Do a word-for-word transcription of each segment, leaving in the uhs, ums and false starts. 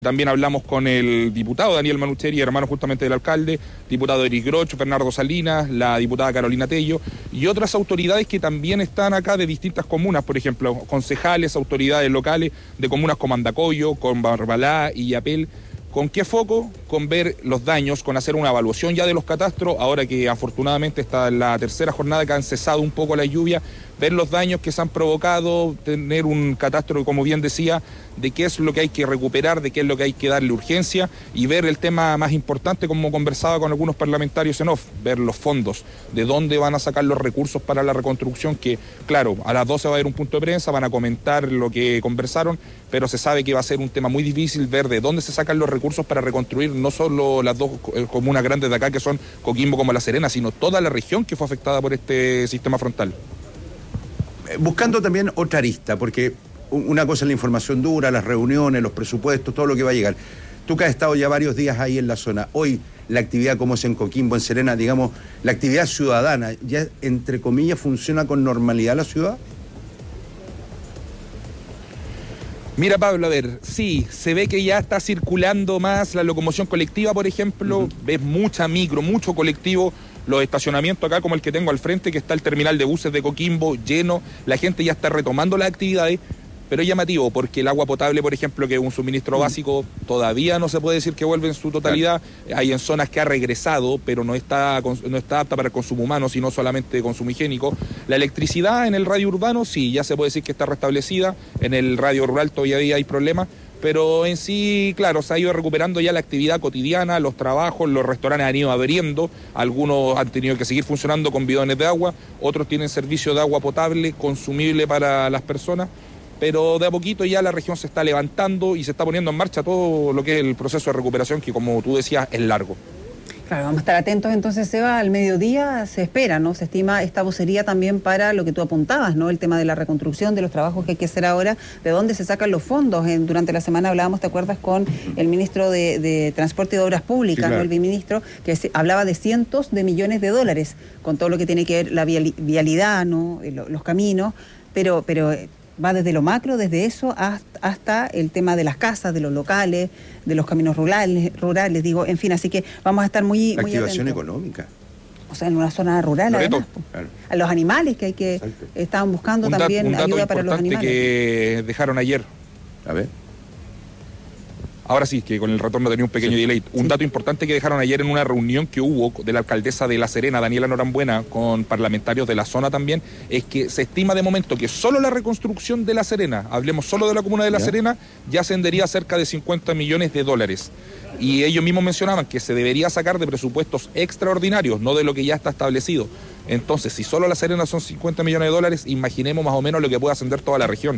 También hablamos con el diputado Daniel Manucheri, hermano justamente del alcalde, diputado Eric Groch, Bernardo Salinas, la diputada Carolina Tello y otras autoridades que también están acá de distintas comunas, por ejemplo, concejales, autoridades locales de comunas como Andacollo, con Barbalá y Yapel. ¿Con qué foco? Con ver los daños, con hacer una evaluación ya de los catastros, ahora que afortunadamente está en la tercera jornada que han cesado un poco la lluvia, ver los daños que se han provocado, tener un catastro, como bien decía, de qué es lo que hay que recuperar, de qué es lo que hay que darle urgencia y ver el tema más importante, como conversaba con algunos parlamentarios en off, ver los fondos, de dónde van a sacar los recursos para la reconstrucción, que claro, a las doce va a haber un punto de prensa, van a comentar lo que conversaron, pero se sabe que va a ser un tema muy difícil ver de dónde se sacan los recursos para reconstruir no solo las dos comunas grandes de acá que son Coquimbo como La Serena, sino toda la región que fue afectada por este sistema frontal. Buscando también otra arista, porque una cosa es la información dura, las reuniones, los presupuestos, todo lo que va a llegar. Tú que has estado ya varios días ahí en la zona, hoy la actividad como es en Coquimbo, en Serena, digamos, la actividad ciudadana, ¿ya entre comillas funciona con normalidad la ciudad? Mira, Pablo, a ver, sí, se ve que ya está circulando más la locomoción colectiva, por ejemplo, uh-huh. Ves mucha micro, mucho colectivo, los estacionamientos acá como el que tengo al frente, que está el terminal de buses de Coquimbo lleno, la gente ya está retomando las actividades, pero es llamativo porque el agua potable, por ejemplo, que es un suministro uh-huh. básico, todavía no se puede decir que vuelve en su totalidad, claro. Hay en zonas que ha regresado, pero no está, no está apta para el consumo humano, sino solamente de consumo higiénico. La electricidad en el radio urbano, sí, ya se puede decir que está restablecida, en el radio rural todavía hay problemas, pero en sí, claro, se ha ido recuperando ya la actividad cotidiana, los trabajos, los restaurantes han ido abriendo, algunos han tenido que seguir funcionando con bidones de agua, otros tienen servicio de agua potable, consumible para las personas, pero de a poquito ya la región se está levantando y se está poniendo en marcha todo lo que es el proceso de recuperación, que como tú decías, es largo. Claro, vamos a estar atentos entonces, Seba, al mediodía se espera, ¿no? Se estima esta vocería también para lo que tú apuntabas, ¿no? El tema de la reconstrucción, de los trabajos que hay que hacer ahora, de dónde se sacan los fondos. En, durante la semana hablábamos, ¿te acuerdas?, con el ministro de, de Transporte y de Obras Públicas, sí, claro. ¿no? El viceministro, que se, hablaba de cientos de millones de dólares, con todo lo que tiene que ver la viali, vialidad, ¿no? Los, los caminos, pero... pero va desde lo macro, desde eso, hasta, hasta el tema de las casas, de los locales, de los caminos rurales, rurales, digo, en fin, así que vamos a estar muy, la muy activación atentos. Económica. O sea, en una zona rural, además, claro. A los animales que hay que... Exacto. Estaban buscando un también dato, ayuda para los animales. Que dejaron ayer. A ver. Ahora sí, que con el retorno tenía un pequeño sí. delay. Un sí. dato importante que dejaron ayer en una reunión que hubo de la alcaldesa de La Serena, Daniela Norambuena, con parlamentarios de la zona también, es que se estima de momento que solo la reconstrucción de La Serena, hablemos solo de la comuna de La ¿Ya? Serena, ya ascendería a cerca de cincuenta millones de dólares. Y ellos mismos mencionaban que se debería sacar de presupuestos extraordinarios, no de lo que ya está establecido. Entonces, si solo La Serena son cincuenta millones de dólares, imaginemos más o menos lo que puede ascender toda la región.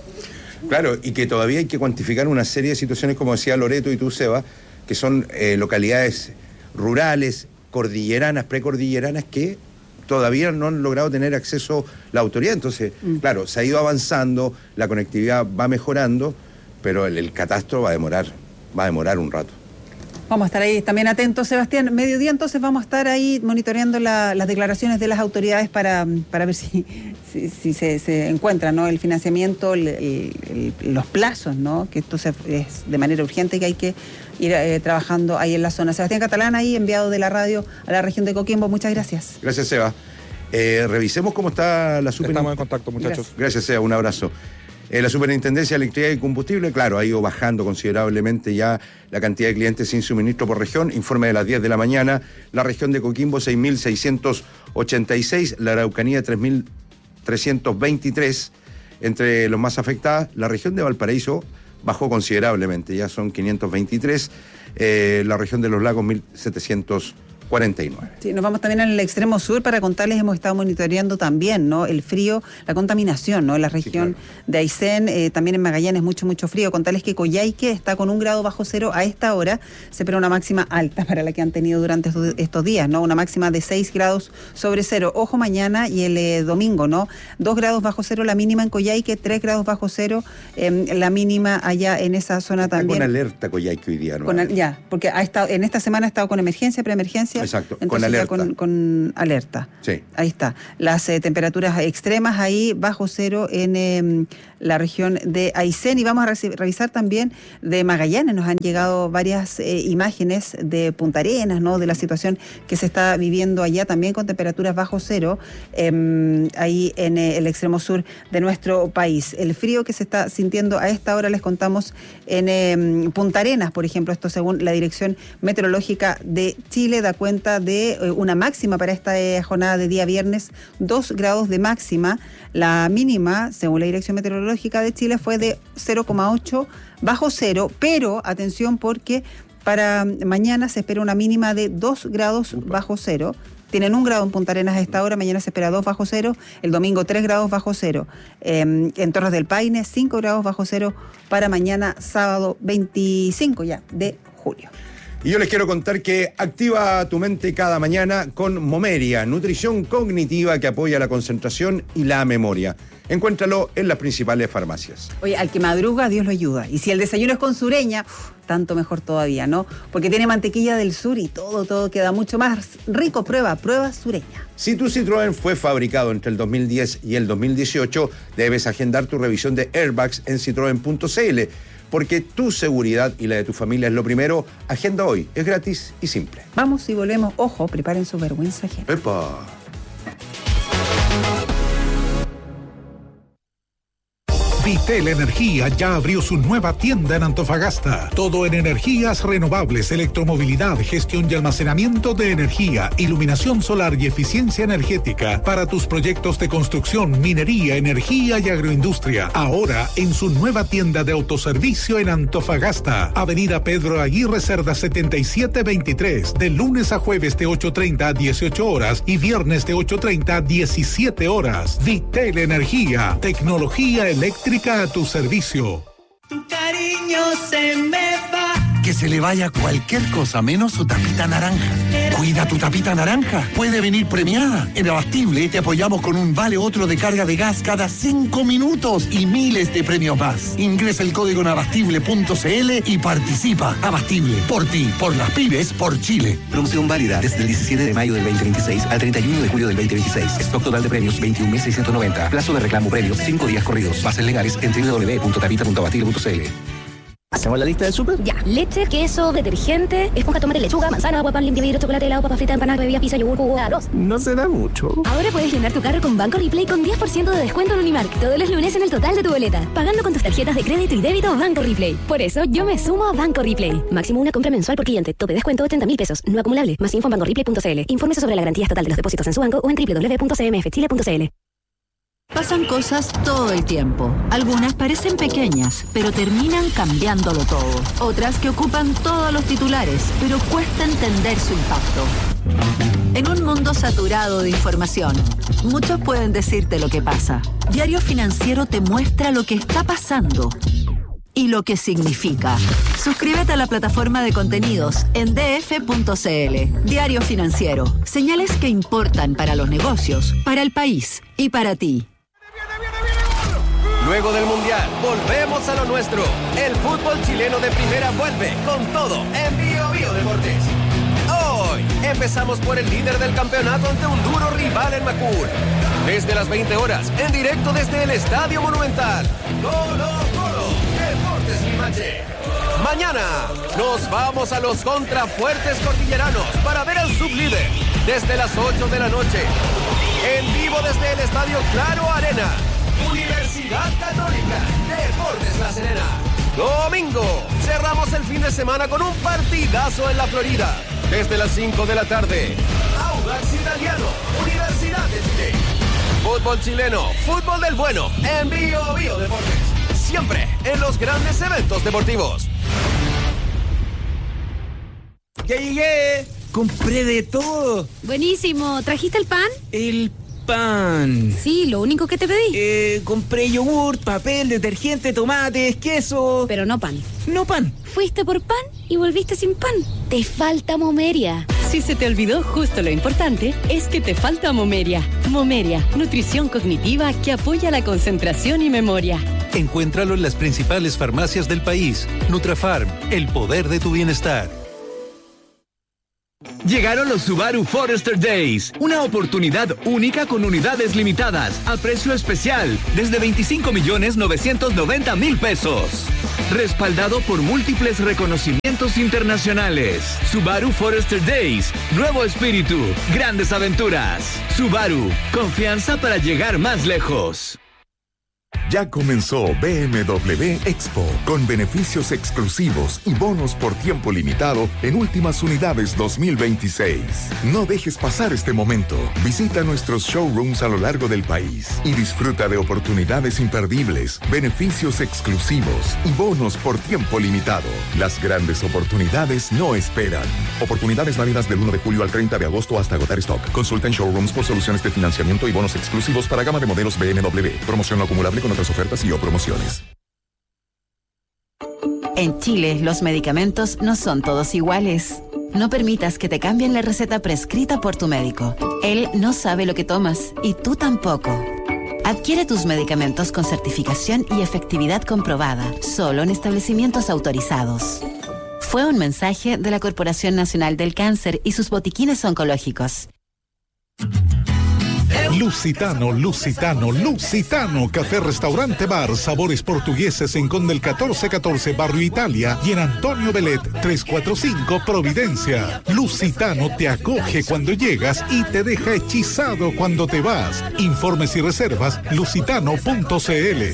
Claro, y que todavía hay que cuantificar una serie de situaciones, como decía Loreto y tú, Seba, que son eh, localidades rurales, cordilleranas, precordilleranas, que todavía no han logrado tener acceso la autoridad. Entonces, mm. claro, se ha ido avanzando, la conectividad va mejorando, pero el, el catastro va a demorar, va a demorar un rato. Vamos a estar ahí también atentos, Sebastián. Mediodía entonces vamos a estar ahí monitoreando la, las declaraciones de las autoridades para, para ver si, si, si se, se encuentra, ¿no? El financiamiento, el, el, el, los plazos, ¿no? Que esto se, es de manera urgente que hay que ir eh, trabajando ahí en la zona. Sebastián Catalán, ahí enviado de la radio a la región de Coquimbo. Muchas gracias. Gracias, Seba. Eh, revisemos cómo está la super... Estamos en contacto, muchachos. Gracias, Gracias Seba. Un abrazo. Eh, la Superintendencia de Electricidad y Combustible, claro, ha ido bajando considerablemente ya la cantidad de clientes sin suministro por región. Informe de las diez de la mañana, la región de Coquimbo seis mil seiscientos ochenta y seis, la Araucanía tres mil trescientos veintitrés, entre los más afectadas. La región de Valparaíso bajó considerablemente, ya son quinientos veintitrés, eh, la región de los lagos mil setecientos cuarenta y nueve. Sí, nos vamos también al extremo sur para contarles, hemos estado monitoreando también, ¿no? El frío, la contaminación, ¿no? En la región sí, claro. de Aysén, eh, también en Magallanes mucho, mucho frío. Contarles que Coyhaique está con un grado bajo cero a esta hora, se espera una máxima alta para la que han tenido durante estos, estos días, ¿no? Una máxima de seis grados sobre cero. Ojo mañana y el eh, domingo, ¿no? dos grados bajo cero la mínima en Coyhaique, tres grados bajo cero eh, la mínima allá en esa zona está también. Con alerta Coyhaique hoy día, ¿no? Con, ya, porque ha estado, en esta semana ha estado con emergencia, preemergencia. Exacto, entonces con alerta. Con, con alerta. Sí. Ahí está. Las eh, temperaturas extremas ahí bajo cero en eh, la región de Aysén. Y vamos a re- revisar también de Magallanes. Nos han llegado varias eh, imágenes de Punta Arenas, ¿no? De la situación que se está viviendo allá, también con temperaturas bajo cero, eh, ahí en eh, el extremo sur de nuestro país. El frío que se está sintiendo a esta hora, les contamos, en eh, Punta Arenas, por ejemplo, esto según la Dirección Meteorológica de Chile, da cuenta de eh, una máxima para esta eh, jornada de día viernes, dos grados de máxima. La mínima, según la Dirección Meteorológica de Chile, fue de cero coma ocho bajo cero, pero atención porque para mañana se espera una mínima de dos grados bajo cero. Tienen un grado en Punta Arenas a esta hora, mañana se espera dos bajo cero, el domingo tres grados bajo cero. Eh, en Torres del Paine, cinco grados bajo cero para mañana sábado veinticinco ya de julio. Y yo les quiero contar que activa tu mente cada mañana con Momeria, nutrición cognitiva que apoya la concentración y la memoria. Encuéntralo en las principales farmacias. Oye, al que madruga, Dios lo ayuda. Y si el desayuno es con sureña, uf, tanto mejor todavía, ¿no? Porque tiene mantequilla del sur y todo, todo queda mucho más rico. Prueba, prueba sureña. Si tu Citroën fue fabricado entre el dos mil diez y el dos mil dieciocho, debes agendar tu revisión de airbags en citroen punto c l. Porque tu seguridad y la de tu familia es lo primero. Agenda hoy, es gratis y simple. Vamos y volvemos. Ojo, preparen su vergüenza ajena. ¡Epa! Vitel Energía ya abrió su nueva tienda en Antofagasta. Todo en energías renovables, electromovilidad, gestión y almacenamiento de energía, iluminación solar y eficiencia energética para tus proyectos de construcción, minería, energía y agroindustria. Ahora en su nueva tienda de autoservicio en Antofagasta. Avenida Pedro Aguirre Cerda setenta y siete veintitrés. De lunes a jueves de ocho treinta a dieciocho horas y viernes de ocho treinta a diecisiete horas. Vitel Energía. Tecnología eléctrica a tu servicio. Tu cariño se me va. Que se le vaya cualquier cosa menos su tapita naranja. Cuida tu tapita naranja. Puede venir premiada. En Abastible te apoyamos con un vale otro de carga de gas cada cinco minutos y miles de premios más. Ingresa el código en abastible punto c l y participa. Abastible. Por ti, por las pymes, por Chile. Promoción válida desde el diecisiete de mayo del veinte veintiséis al treinta y uno de julio del veinte veintiséis. Stock total de premios veintiún mil seiscientos noventa. Plazo de reclamo premios cinco días corridos. Bases legales en doble u doble u doble u punto tapita punto abastible punto c l. ¿Hacemos la lista del súper? Ya. Leche, queso, detergente, esponja, tomate, lechuga, manzana, agua, pan, limpia, vidrio, chocolate, helado, papa frita, empanada, bebida, pizza, yogur, jugo, arroz. No se da mucho. Ahora puedes llenar tu carro con Banco Replay con diez por ciento de descuento en Unimark todos los lunes en el total de tu boleta, pagando con tus tarjetas de crédito y débito Banco Replay. Por eso yo me sumo a Banco Replay. Máximo una compra mensual por cliente. Tope descuento ochenta mil pesos. No acumulable. Más info en banco replay punto c l. Infórmese sobre la garantía estatal de los depósitos en su banco o en doble u doble u doble u punto c m f chile punto c l. Pasan cosas todo el tiempo. Algunas parecen pequeñas, pero terminan cambiándolo todo. Otras que ocupan todos los titulares, pero cuesta entender su impacto. En un mundo saturado de información, muchos pueden decirte lo que pasa. Diario Financiero te muestra lo que está pasando y lo que significa. Suscríbete a la plataforma de contenidos en d f punto c l. Diario Financiero. Señales que importan para los negocios, para el país y para ti. Luego del Mundial, volvemos a lo nuestro. El fútbol chileno de primera vuelve con todo en Bio Bio Deportes. Hoy empezamos por el líder del campeonato ante un duro rival en Macul. Desde las veinte horas, en directo desde el Estadio Monumental. Colo Colo, Deportes Limache. Mañana nos vamos a los contrafuertes cordilleranos para ver al sublíder desde las ocho de la noche. En vivo desde el Estadio Claro Arena. Universidad Católica, Deportes La Serena. Domingo, cerramos el fin de semana con un partidazo en la Florida. Desde las cinco de la tarde. Audax Italiano, Universidad de Chile. Fútbol chileno, fútbol del bueno, en Bio Bio Deportes. Siempre en los grandes eventos deportivos. ¡Ya llegué! ¡Compré de todo! Buenísimo. ¿Trajiste el pan? El pan. Sí, lo único que te pedí. Eh, compré yogur, papel, detergente, tomates, queso. Pero no pan. No pan. Fuiste por pan y volviste sin pan. Te falta Momeria. Si se te olvidó justo lo importante, es que te falta Momeria. Momeria, nutrición cognitiva que apoya la concentración y memoria. Encuéntralo en las principales farmacias del país. Nutrafarm, el poder de tu bienestar. Llegaron los Subaru Forester Days, una oportunidad única con unidades limitadas, a precio especial, desde veinticinco millones novecientos noventa mil pesos. Respaldado por múltiples reconocimientos internacionales. Subaru Forester Days, nuevo espíritu, grandes aventuras. Subaru, confianza para llegar más lejos. Ya comenzó B M W Expo, con beneficios exclusivos y bonos por tiempo limitado en últimas unidades dos mil veintiséis. No dejes pasar este momento. Visita nuestros showrooms a lo largo del país y disfruta de oportunidades imperdibles, beneficios exclusivos y bonos por tiempo limitado. Las grandes oportunidades no esperan. Oportunidades válidas del uno de julio al treinta de agosto hasta agotar stock. Consulta en showrooms por soluciones de financiamiento y bonos exclusivos para gama de modelos B M W. Promoción no acumulable con otras ofertas y o promociones. En Chile, los medicamentos no son todos iguales. No permitas que te cambien la receta prescrita por tu médico. Él no sabe lo que tomas y tú tampoco. Adquiere tus medicamentos con certificación y efectividad comprobada, solo en establecimientos autorizados. Fue un mensaje de la Corporación Nacional del Cáncer y sus botiquines oncológicos. Lusitano, Lusitano, Lusitano, café, restaurante, bar, sabores portugueses en Condel catorce catorce, Barrio Italia, y en Antonio Belet trescientos cuarenta y cinco, Providencia. Lusitano te acoge cuando llegas y te deja hechizado cuando te vas. Informes y reservas, lusitano punto c l.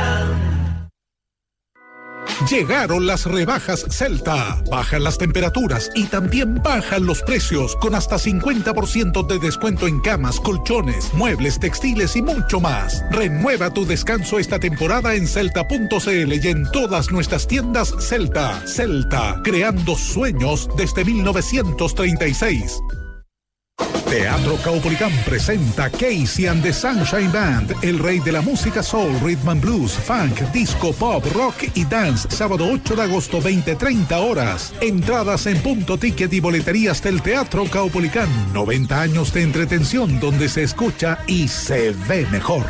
Llegaron las rebajas Celta. Bajan las temperaturas y también bajan los precios, con hasta cincuenta por ciento de descuento en camas, colchones, muebles, textiles y mucho más. Renueva tu descanso esta temporada en celta punto c l y en todas nuestras tiendas Celta. Celta, creando sueños desde mil novecientos treinta y seis. Teatro Caupolicán presenta Casey and the Sunshine Band, el rey de la música soul, rhythm and blues, funk, disco, pop, rock y dance, sábado ocho de agosto, veinte treinta horas. Entradas en Punto Ticket y boleterías del Teatro Caupolicán. noventa años de entretención donde se escucha y se ve mejor.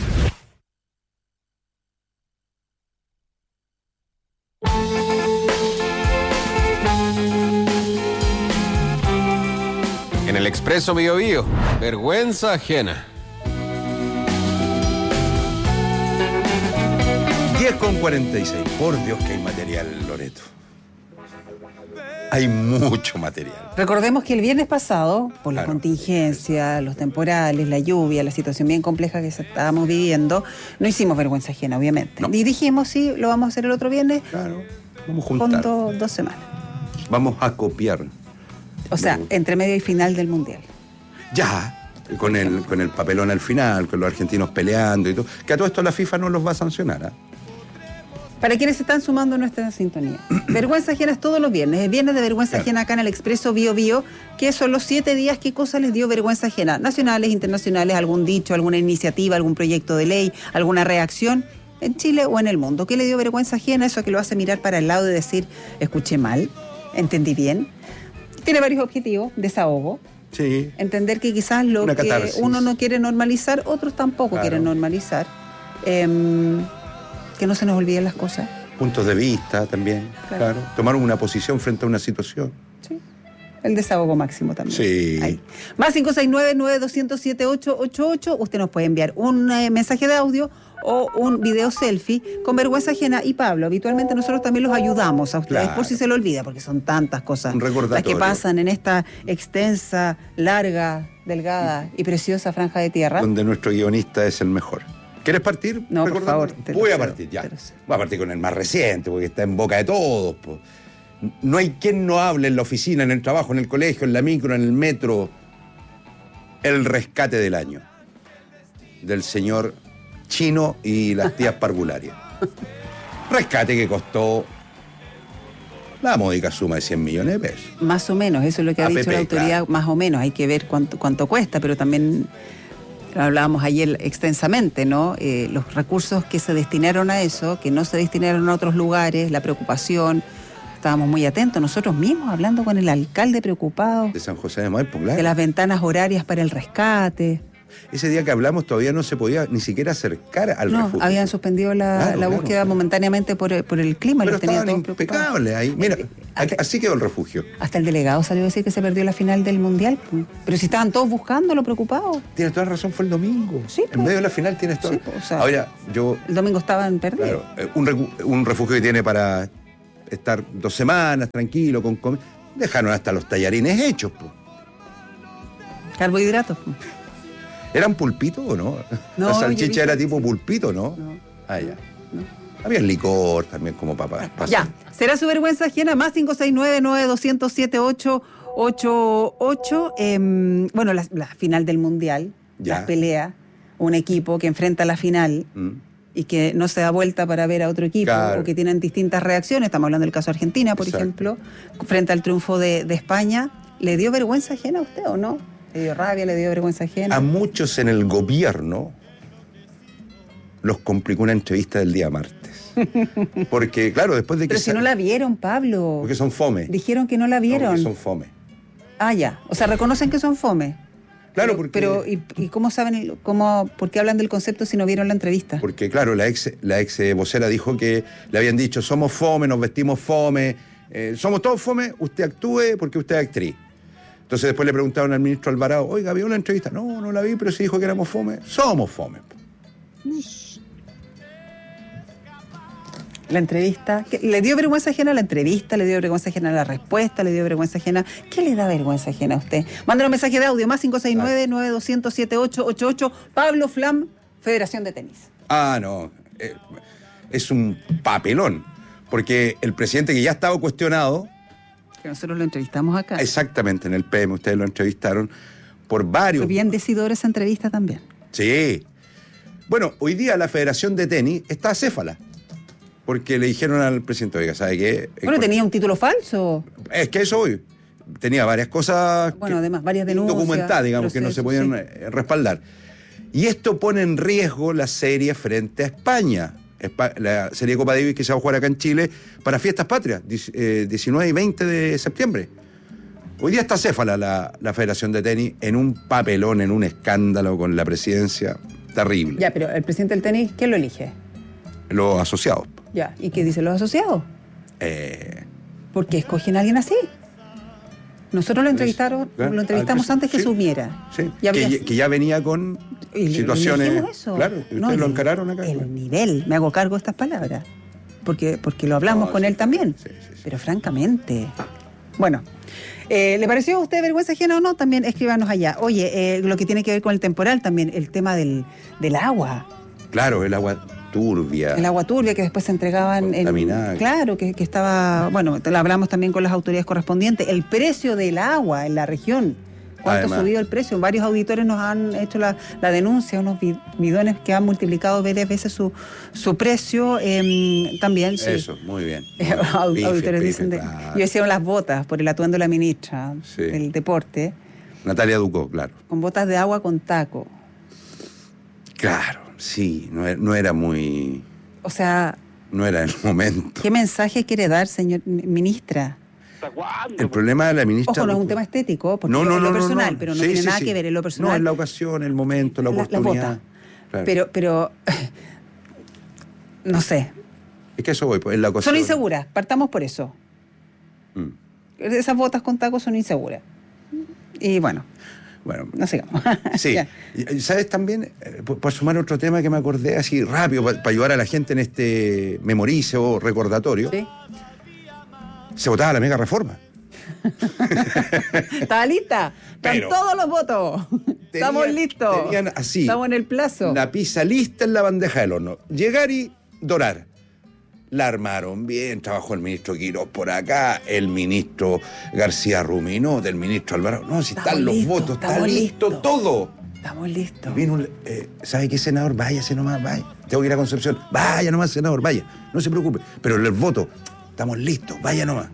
En el Expreso Bio Bio, vergüenza ajena. diez con cuarenta y seis. Por Dios que hay material, Loreto. Hay mucho material. Recordemos que el viernes pasado, por la Claro. contingencia, los temporales, la lluvia, la situación bien compleja que estábamos viviendo, no hicimos vergüenza ajena, obviamente. No. Y dijimos, sí, lo vamos a hacer el otro viernes. Claro. Vamos a con juntar. do- dos semanas. Vamos a copiar. O sea, entre medio y final del Mundial. Ya, con el, con el papelón al final, con los argentinos peleando y todo. Que a todo esto la FIFA no los va a sancionar. ¿eh? Para quienes se están sumando a nuestra sintonía. Vergüenza ajena es todos los viernes. El viernes de vergüenza Claro. ajena acá en el Expreso Bio Bio, que son los siete días. ¿Qué cosa les dio vergüenza ajena? Nacionales, internacionales, algún dicho, alguna iniciativa, algún proyecto de ley, alguna reacción en Chile o en el mundo. ¿Qué le dio vergüenza ajena? Eso que lo hace mirar para el lado y decir, escuché mal, entendí bien. Tiene varios objetivos: desahogo, Sí. entender que quizás lo Una que catarsis. uno no quiere normalizar, otros tampoco Claro. quieren normalizar. Em, que no se nos olviden las cosas. Puntos de vista también. Claro. Claro. Tomar una posición frente a una situación. El desahogo máximo también. Sí. Ahí. Más cinco seis nueve, nueve dos cero siete, siete ocho ocho ocho. Usted nos puede enviar un eh, mensaje de audio o un video selfie con vergüenza ajena. Y Pablo, habitualmente nosotros también los ayudamos a ustedes, Claro. por si se lo olvida, porque son tantas cosas Un las recordatorio. que pasan en esta extensa, larga, delgada y preciosa franja de tierra. Donde nuestro guionista es el mejor. ¿Quieres partir? No, por recordando? favor, te lo Voy a cedo, partir, ya. te lo cedo. Voy a partir con el más reciente, porque está en boca de todos. Po. No hay quien no hable en la oficina, en el trabajo, en el colegio, en la micro, en el metro. El rescate del año. Del señor Chino y las tías parvularias. Rescate que costó la módica suma de cien millones de pesos. Más o menos, eso es lo que ha A dicho P P, la autoridad, claro. más o menos. Hay que ver cuánto, cuánto cuesta, pero también lo hablábamos ayer extensamente, ¿no? Eh, los recursos que se destinaron a eso, que no se destinaron a otros lugares, la preocupación. Estábamos muy atentos nosotros mismos, hablando con el alcalde preocupado De San José de Maipo, claro. de las ventanas horarias para el rescate. Ese día que hablamos todavía no se podía ni siquiera acercar al No, refugio. habían suspendido la, Claro, la claro. búsqueda momentáneamente por, el- por el clima. Pero los tenían estaban todos preocupados. impecables ahí. Mira, Hasta, así quedó el refugio. Hasta el delegado salió a decir que se perdió la final del Mundial. Pero si estaban todos buscándolo, preocupados. Tienes toda la razón, fue el domingo. Sí, en pues. medio de la final tienes todo. Sí, pues, o sea, ahora, yo... El domingo estaban perdidos. Claro, un, un refugio que tiene para estar dos semanas tranquilo, con comida. Dejaron hasta los tallarines hechos, pues. Carbohidratos. ¿Eran pulpitos o no? No, la salchicha era que tipo sí. pulpito, ¿no? No. Ah, ya. No. Había licor también como papá. Ya, será su vergüenza ajena, más cinco seis nueve, nueve dos cero cero, siete ocho ocho ocho. Eh, bueno, la, la final del Mundial, Ya. las peleas, un equipo que enfrenta la final Mm. y que no se da vuelta para ver a otro equipo, Claro. o que tienen distintas reacciones. Estamos hablando del caso de Argentina, por Exacto. ejemplo, frente al triunfo de, de España. ¿Le dio vergüenza ajena a usted o no? ¿Le dio rabia, le dio vergüenza ajena? A muchos en el gobierno los complicó una entrevista del día martes. Porque, claro, después de que... Pero si sa- no la vieron, Pablo. Porque son fome. Dijeron que no la No, vieron. porque son fome. Ah, ya. O sea, reconocen que son fome. Claro, Pero- porque... Pero, ¿y, y cómo saben, el- cómo, por qué hablan del concepto si no vieron la entrevista? Porque, claro, la ex, la ex eh, vocera dijo que le habían dicho, somos fome, nos vestimos fome, eh, somos todos fome, usted actúe porque usted es actriz. Entonces después le preguntaron al ministro Alvarado, oiga, ¿vio la entrevista? No, no la vi, pero sí dijo que éramos fome. Somos fome. La entrevista. ¿qué- ¿Le dio vergüenza ajena a la entrevista? ¿Le dio vergüenza ajena a la respuesta? ¿Le dio vergüenza ajena? ¿Qué le da vergüenza ajena a usted? Manda un mensaje de audio, más cinco seis nueve, nueve dos cero cero, siete ocho ocho ocho. Pablo Flam, Federación de Tenis. Ah, no. eh, es un papelón. Porque el presidente que ya estaba cuestionado, Que nosotros lo entrevistamos acá. exactamente en el P M, ustedes lo entrevistaron, por varios... Fue bien decidora esa entrevista también. Sí. Bueno, hoy día la Federación de Tenis está acéfala. Porque le dijeron al presidente, oiga, ¿sabe qué? Bueno, tenía un título falso. Es que eso hoy. Tenía varias cosas Bueno, además, varias denuncias. documentadas, digamos, que no se procesos, podían sí. eh, respaldar. Y esto pone en riesgo la serie frente a España. Espa- La serie Copa Davis que se va a jugar acá en Chile para Fiestas Patrias, dic- eh, diecinueve y veinte de septiembre. Hoy día está céfala la, la Federación de Tenis en un papelón, en un escándalo con la presidencia terrible. Ya, pero el presidente del tenis, ¿quién lo elige? Los asociados. Ya, ¿y qué dicen los asociados? Eh, ¿Por qué escogen a alguien así? Nosotros lo entrevistaron, claro, lo entrevistamos al- antes que sí. subiera. sí, Y habría- que, que ya venía con Y le- situaciones. le dijimos eso. Claro, ustedes No, lo el- encararon acá. El nivel, me hago cargo de estas palabras. Porque, porque lo hablamos No, con sí, él también. sí, sí, sí. Pero francamente. Bueno, eh, ¿le pareció a usted vergüenza ajena o no? También escríbanos allá. Oye, eh, lo que tiene que ver con el temporal también, el tema del, del agua. Claro, el agua turbia. El agua turbia que después se entregaban en. Contaminada. Claro, que, que estaba. Bueno, lo hablamos también con las autoridades correspondientes. El precio del agua en la región. ¿Cuánto Además. ha subido el precio? Varios auditores nos han hecho la, la denuncia, unos bi- bidones que han multiplicado varias veces su, su precio. em, también, sí. Eso, muy bien. Aud- Pife, auditores pife, dicen de. claro. Y hicieron las botas por el atuendo de la ministra Sí. del deporte, Natalia Ducó, claro. con botas de agua con taco. Claro, sí, no era, no era muy. O sea, No era el momento. ¿qué mensaje quiere dar, señor ministra? El problema de la ministra. Ojo, no es un Ducó- tema estético, porque No, no, es no, lo no, personal, no. pero no Sí, tiene sí, nada sí. que ver en lo No, personal. en la ocasión, el momento, la La- la oportunidad. bota. Claro. Pero, pero, no sé, Es que eso voy, pues, en la ocasión. son inseguras, partamos por eso. Mm. Esas botas con tacos son inseguras. Y bueno, Bueno, no sigamos. sí. Ya. Y- y ¿Sabes también? Eh, por, por sumar otro tema que me acordé así rápido, para ayudar a la gente en este memorice o recordatorio. Sí. Se votaba la mega reforma. ¿Está lista? Están Pero- todos los votos. Estamos Tenían- listos. Tenían así. Estamos en el plazo. La pizza lista en la bandeja del horno. Llegar y dorar. La armaron bien, trabajó el ministro Quirós por acá, el ministro García Ruminot, el ministro Alvarado. No, si Estamos están los listos, votos, está estamos listo listos. todo. Estamos listos. Vino un, eh, ¿sabe qué, senador? Váyase nomás, vaya. Tengo que ir a Concepción. Vaya nomás, senador, vaya. No se preocupe. Pero el voto, estamos listos, vaya nomás.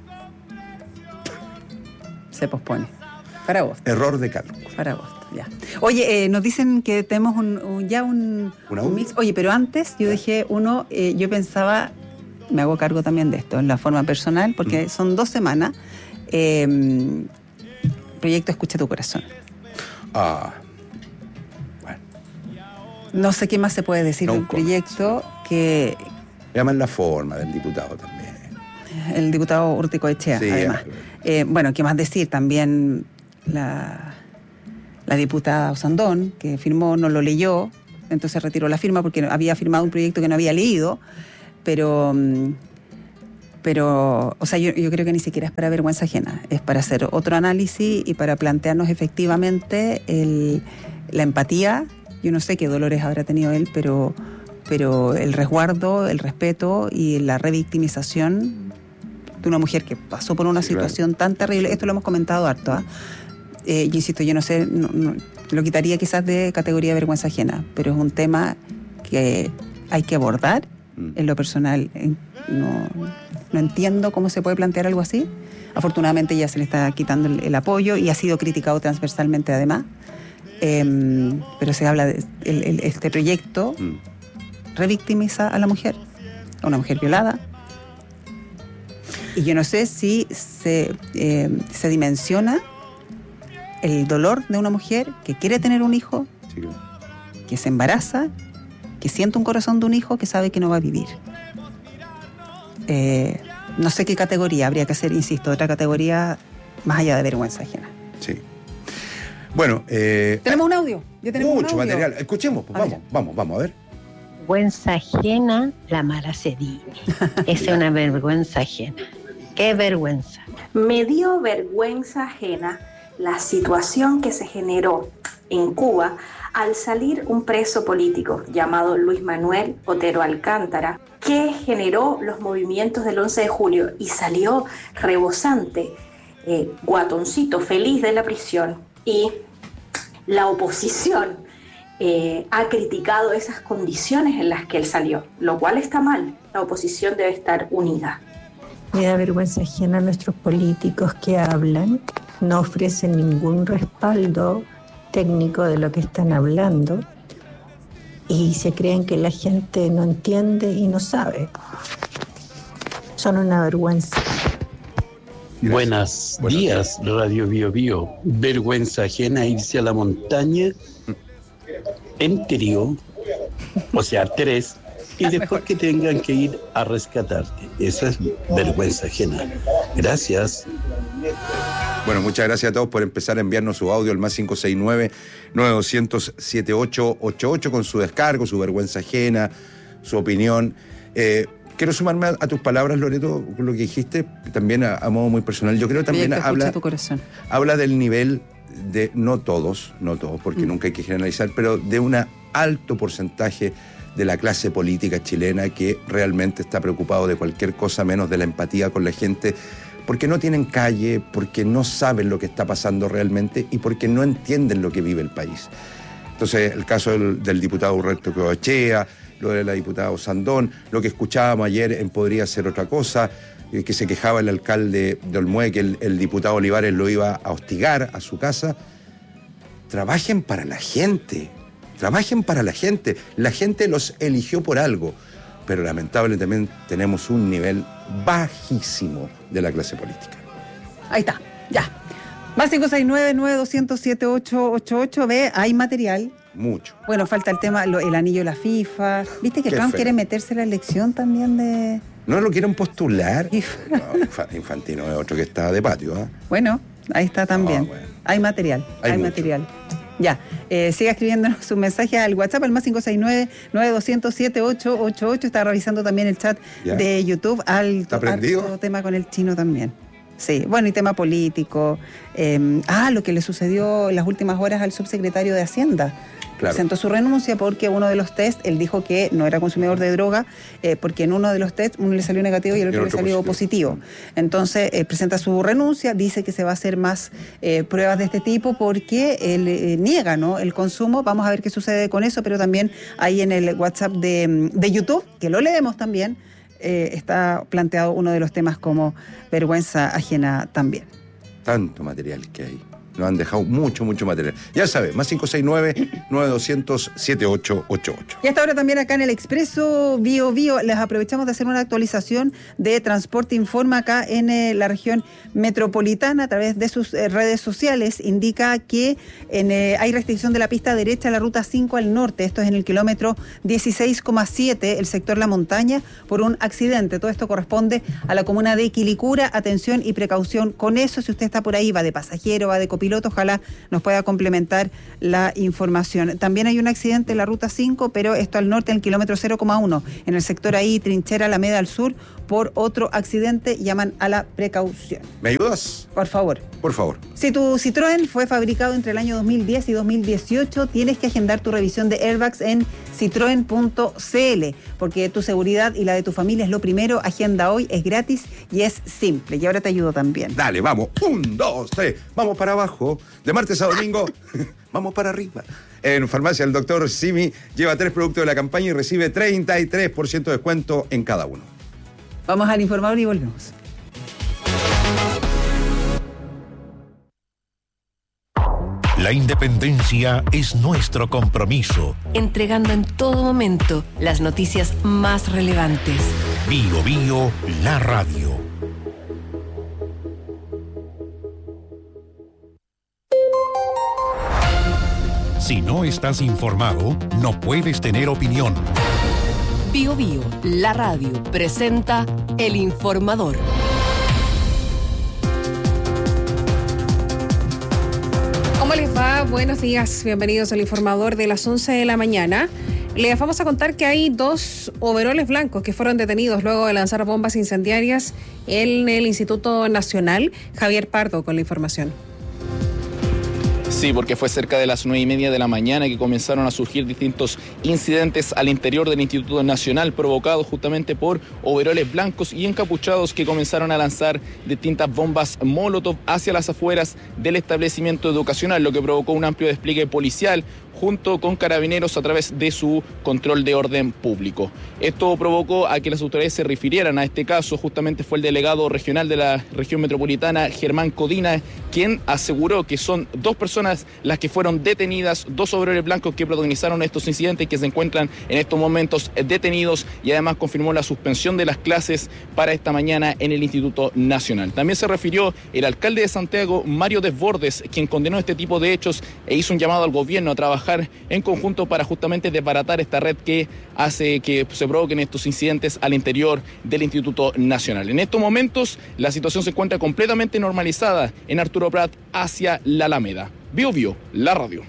Se pospone. Para vos. Error de cálculo. Para agosto, ya. Oye, eh, nos dicen que tenemos un, un- ya un, ¿Un un audio? mix. Oye, pero antes yo dejé uno, eh, yo pensaba, me hago cargo también de esto, en la forma personal, porque Mm. son dos semanas. eh, proyecto Escucha tu Corazón. Ah, No sé qué más se puede decir No, de un un cómic, proyecto que, llaman la forma del diputado también. el diputado Urticoechea, Sí, además. claro. Eh, bueno, ¿qué más decir? También la, la diputada Osandón, que firmó, no lo leyó, entonces retiró la firma porque había firmado un proyecto que no había leído, pero... Pero, o sea, yo, yo creo que ni siquiera es para vergüenza ajena, es para hacer otro análisis y para plantearnos efectivamente el, la empatía. Yo no sé qué dolores habrá tenido él, pero, pero el resguardo, el respeto y la revictimización de una mujer que pasó por una Sí, situación claro. tan terrible, esto lo hemos comentado harto, ¿ah? Eh, yo insisto, yo no sé, no, no, lo quitaría quizás de categoría de vergüenza ajena, pero es un tema que hay que abordar. Mm. En lo personal, en- no, no entiendo cómo se puede plantear algo así. Afortunadamente ya se le está quitando el, el apoyo y ha sido criticado transversalmente además. Em, pero se habla de el- el- este proyecto Mm. revictimiza a la mujer, a una mujer violada. Y yo no sé si se, eh, se dimensiona el dolor de una mujer que quiere tener un hijo, Sí, claro. que se embaraza, que siente un corazón de un hijo que sabe que no va a vivir. Eh, no sé qué categoría habría que hacer, insisto, otra categoría más allá de vergüenza ajena. Sí. Bueno, eh, Tenemos un audio. Ya tenemos mucho un audio. material. Escuchemos, pues, A vamos, ver. vamos, vamos, a ver. Vergüenza ajena, la Mara Cedini. Es una vergüenza ajena. ¡Qué vergüenza! Me dio vergüenza ajena la situación que se generó en Cuba al salir un preso político llamado Luis Manuel Otero Alcántara, que generó los movimientos del once de julio y salió rebosante, eh, guatoncito, feliz de la prisión. Y la oposición eh, ha criticado esas condiciones en las que él salió, lo cual está mal. La oposición debe estar unida. Me da vergüenza ajena a nuestros políticos que hablan, no ofrecen ningún respaldo técnico de lo que están hablando y se creen que la gente no entiende y no sabe. Son una vergüenza. Buenos días, Radio Bio Bio. Vergüenza ajena irse a la montaña en trío, o sea, tres, y después que tengan que ir a rescatarte. Esa es vergüenza ajena. Gracias. Bueno, muchas gracias a todos por empezar a enviarnos su audio al más cinco seis nueve, nueve dos cero cero, siete ocho ocho ocho con su descargo, su vergüenza ajena, su opinión. Eh, quiero sumarme a, a tus palabras, Loreto, con lo que dijiste, también a, a modo muy personal. Yo creo que también Proyecto habla, Escucha tu corazón. habla del nivel de, no todos, no todos, porque Mm. nunca hay que generalizar, pero de un alto porcentaje de la clase política chilena que realmente está preocupado de cualquier cosa menos de la empatía con la gente, porque no tienen calle, porque no saben lo que está pasando realmente y porque no entienden lo que vive el país. Entonces, el caso del, del diputado Urticoechea, lo de la diputada Osandón, lo que escuchábamos ayer en Podría Ser Otra Cosa, eh, que se quejaba el alcalde de Olmué que el, el diputado Olivares lo iba a hostigar a su casa. Trabajen para la gente, trabajen para la gente. La gente los eligió por algo, pero lamentablemente también tenemos un nivel bajísimo de la clase política. Ahí está, ya. Más cinco seis nueve, nueve dos cero cero, siete ocho ocho ocho. Ve, hay material. Mucho. Bueno, falta el tema, lo- el anillo de la FIFA. ¿Viste que Qué Trump feo. quiere meterse en la elección también de...? ¿No lo quieren postular? No, Infa- Infantino es otro que está de patio, ¿ah? Bueno, ahí está también. Ah, bueno. Hay material, Hay hay, mucho. material. Ya, eh, siga escribiéndonos su mensaje al WhatsApp, al más cinco seis nueve, nueve dos cero cero, siete ocho ocho ocho. Está revisando también el chat Ya. de YouTube. Alto, ¿Está prendido? harto tema con el chino también. Sí, bueno, y tema político. Eh, ah, lo que le sucedió en las últimas horas al subsecretario de Hacienda. Claro. Presentó su renuncia porque uno de los test, él dijo que no era consumidor de droga, eh, porque en uno de los test uno le salió negativo y el otro, el le otro salió positivo. positivo. Entonces, eh, presenta su renuncia, dice que se va a hacer más eh, pruebas de este tipo porque él eh, niega, ¿no?, el consumo. Vamos a ver qué sucede con eso, pero también ahí en el WhatsApp de, de YouTube, que lo leemos también, eh, está planteado uno de los temas como vergüenza ajena también. Tanto material que hay. nos han dejado mucho, mucho material. Ya sabes, más cinco seis nueve, nueve dos cero cero, siete ocho ocho ocho. Y hasta ahora también acá en el Expreso Bio Bio les aprovechamos de hacer una actualización de Transporte Informa acá en eh, la región metropolitana a través de sus eh, redes sociales. Indica que en, eh, hay restricción de la pista derecha a la ruta cinco al norte. Esto es en el kilómetro dieciséis coma siete, el sector La Montaña, por un accidente. Todo esto corresponde a la comuna de Quilicura. Atención y precaución con eso. Si usted está por ahí, va de pasajero, va de copiloto, ojalá nos pueda complementar la información. También hay un accidente en la ruta cinco, pero esto al norte, en el kilómetro cero coma uno, en el sector ahí, Trinchera Alameda al sur, por otro accidente. Llaman a la precaución. ¿Me ayudas? Por favor. Por favor. Si tu Citroën fue fabricado entre el año dos mil diez y dos mil dieciocho, tienes que agendar tu revisión de airbags en citroen punto c l, porque tu seguridad y la de tu familia es lo primero. Agenda hoy, es gratis y es simple. Y ahora te ayudo también. Dale, vamos. Un, dos, tres. Vamos para abajo. De martes a domingo, vamos para arriba. En Farmacia el doctor Simi lleva tres productos de la campaña y recibe treinta y tres por ciento de descuento en cada uno. Vamos al informador y volvemos. La independencia es nuestro compromiso. Entregando en todo momento las noticias más relevantes. Bio Bio, la radio. Si no estás informado, no puedes tener opinión. Bio Bio, la radio, presenta El Informador. ¿Cómo les va? Buenos días, bienvenidos al Informador de las once de la mañana. Les vamos a contar que hay dos overoles blancos que fueron detenidos luego de lanzar bombas incendiarias en el Instituto Nacional. Javier Pardo con la información. Sí, porque fue cerca de las nueve y media de la mañana que comenzaron a surgir distintos incidentes al interior del Instituto Nacional, provocados justamente por overoles blancos y encapuchados que comenzaron a lanzar distintas bombas Molotov hacia las afueras del establecimiento educacional, lo que provocó un amplio despliegue policial junto con carabineros a través de su control de orden público. Esto provocó a que las autoridades se refirieran a este caso. Justamente fue el delegado regional de la región metropolitana, Germán Codina, quien aseguró que son dos personas las que fueron detenidas, dos obreros blancos que protagonizaron estos incidentes, que se encuentran en estos momentos detenidos, y además confirmó la suspensión de las clases para esta mañana en el Instituto Nacional. También se refirió el alcalde de Santiago, Mario Desbordes, quien condenó este tipo de hechos e hizo un llamado al gobierno a trabajar en conjunto para justamente desbaratar esta red que hace que se provoquen estos incidentes al interior del Instituto Nacional. En estos momentos la situación se encuentra completamente normalizada en Arturo Prat hacia la Alameda. Bio Bio, la radio.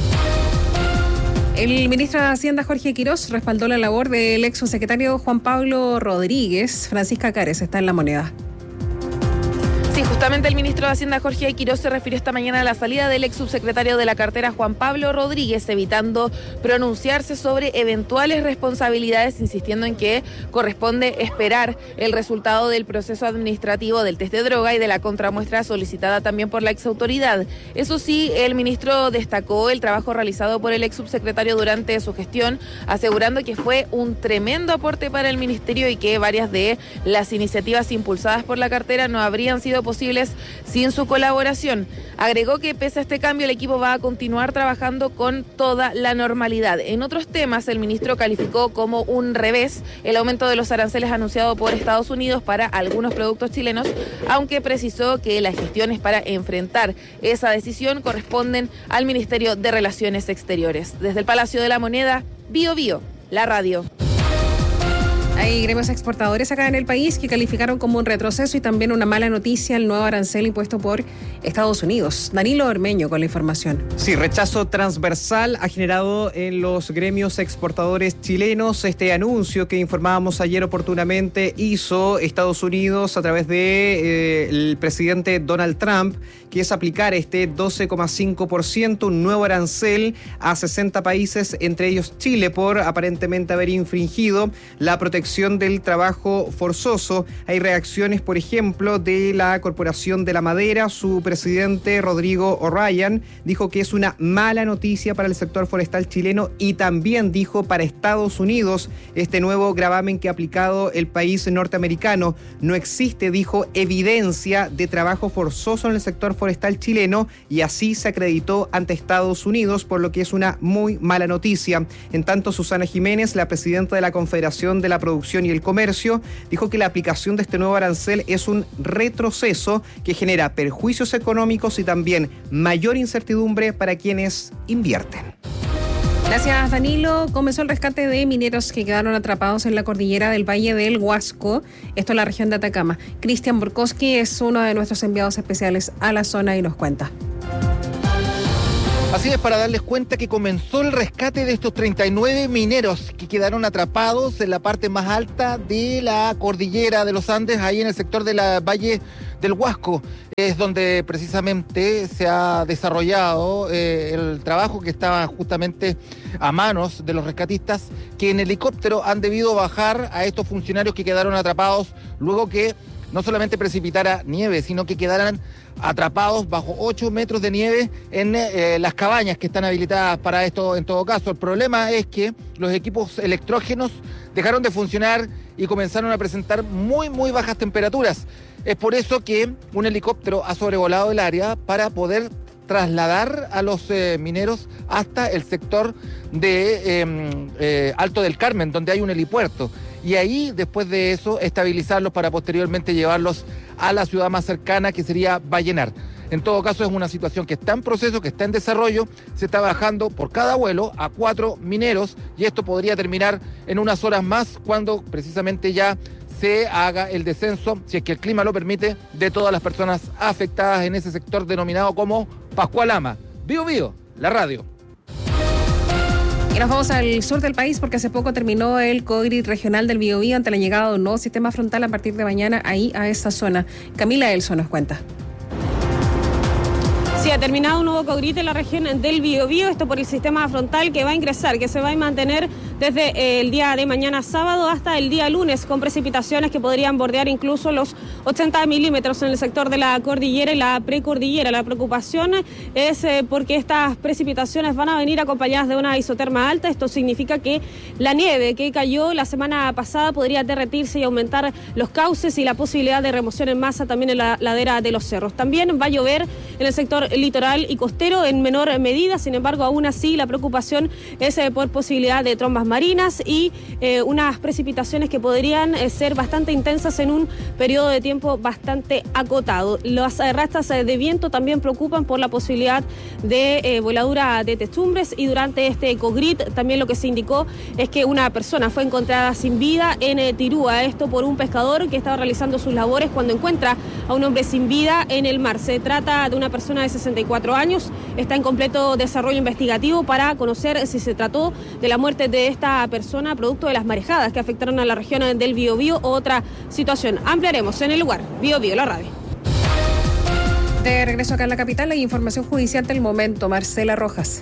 El ministro de Hacienda, Jorge Quirós, respaldó la labor del ex subsecretario Juan Pablo Rodríguez. Francisca Cares está en La Moneda. Sí, justamente el ministro de Hacienda, Jorge Quirós, se refirió esta mañana a la salida del ex subsecretario de la cartera, Juan Pablo Rodríguez, evitando pronunciarse sobre eventuales responsabilidades, insistiendo en que corresponde esperar el resultado del proceso administrativo del test de droga y de la contramuestra solicitada también por la ex autoridad. Eso sí, el ministro destacó el trabajo realizado por el ex subsecretario durante su gestión, asegurando que fue un tremendo aporte para el ministerio y que varias de las iniciativas impulsadas por la cartera no habrían sido posibles sin su colaboración. Agregó que pese a este cambio el equipo va a continuar trabajando con toda la normalidad. En otros temas, el ministro calificó como un revés el aumento de los aranceles anunciado por Estados Unidos para algunos productos chilenos, aunque precisó que las gestiones para enfrentar esa decisión corresponden al Ministerio de Relaciones Exteriores. Desde el Palacio de la Moneda, Bio Bio, la radio. Hay gremios exportadores acá en el país que calificaron como un retroceso y también una mala noticia el nuevo arancel impuesto por Estados Unidos. Danilo Ormeño con la información. Sí, rechazo transversal ha generado en los gremios exportadores chilenos este anuncio que informábamos ayer oportunamente hizo Estados Unidos a través de eh, el presidente Donald Trump, que es aplicar este doce coma cinco por ciento, un nuevo arancel a sesenta países, entre ellos Chile, por aparentemente haber infringido la protección prohibición del trabajo forzoso. Hay reacciones, por ejemplo, de la Corporación de la Madera. Su presidente, Rodrigo O'Ryan, dijo que es una mala noticia para el sector forestal chileno y también dijo para Estados Unidos este nuevo gravamen que ha aplicado el país norteamericano. No existe, dijo, evidencia de trabajo forzoso en el sector forestal chileno y así se acreditó ante Estados Unidos, por lo que es una muy mala noticia. En tanto, Susana Jiménez, la presidenta de la Confederación de la Producción y el Comercio, dijo que la aplicación de este nuevo arancel es un retroceso que genera perjuicios económicos y también mayor incertidumbre para quienes invierten. Gracias, Danilo. Comenzó el rescate de mineros que quedaron atrapados en la cordillera del Valle del Huasco, esto en la región de Atacama. Cristian Burkowski es uno de nuestros enviados especiales a la zona y nos cuenta. Así es, para darles cuenta que comenzó el rescate de estos treinta y nueve mineros que quedaron atrapados en la parte más alta de la cordillera de los Andes, ahí en el sector del Valle del Huasco. Es donde precisamente se ha desarrollado eh, el trabajo que estaba justamente a manos de los rescatistas, que en helicóptero han debido bajar a estos funcionarios que quedaron atrapados luego que no solamente precipitara nieve, sino que quedaran atrapados bajo ocho metros de nieve en eh, las cabañas que están habilitadas para esto. En todo caso, el problema es que los equipos electrógenos dejaron de funcionar y comenzaron a presentar muy, muy bajas temperaturas. Es por eso que un helicóptero ha sobrevolado el área para poder trasladar a los eh, mineros hasta el sector de eh, eh, Alto del Carmen, donde hay un helipuerto. Y ahí, después de eso, estabilizarlos para posteriormente llevarlos a la ciudad más cercana, que sería Vallenar. En todo caso, es una situación que está en proceso, que está en desarrollo. Se está bajando por cada vuelo a cuatro mineros y esto podría terminar en unas horas más, cuando precisamente ya se haga el descenso, si es que el clima lo permite, de todas las personas afectadas en ese sector denominado como Pascualama. Bío Bío, la radio. Y nos vamos al sur del país porque hace poco terminó el COGRID regional del Biobío ante la llegada de un nuevo sistema frontal a partir de mañana ahí a esa zona. Camila Elso nos cuenta. Sí, ha terminado un nuevo COGRID en la región del Biobío, esto por el sistema frontal que va a ingresar, que se va a mantener desde el día de mañana sábado hasta el día lunes, con precipitaciones que podrían bordear incluso los ochenta milímetros en el sector de la cordillera y la precordillera. La preocupación es eh, porque estas precipitaciones van a venir acompañadas de una isoterma alta. Esto significa que la nieve que cayó la semana pasada podría derretirse y aumentar los cauces y la posibilidad de remoción en masa también en la ladera de los cerros. También va a llover en el sector litoral y costero en menor medida, sin embargo, aún así la preocupación es eh, por posibilidad de trombas marinas y eh, unas precipitaciones que podrían eh, ser bastante intensas en un periodo de tiempo bastante acotado. Las eh, rastas eh, de viento también preocupan por la posibilidad de eh, voladura de testumbres, y durante este COGRID también lo que se indicó es que una persona fue encontrada sin vida en eh, Tirúa, esto por un pescador que estaba realizando sus labores cuando encuentra a un hombre sin vida en el mar. Se trata de una persona de sesenta y cuatro años, está en completo desarrollo investigativo para conocer si se trató de la muerte de esta persona producto de las marejadas que afectaron a la región del Biobío o otra situación. Ampliaremos en el lugar. Biobío, la radio. De regreso acá en la capital, hay información judicial del momento. Marcela Rojas.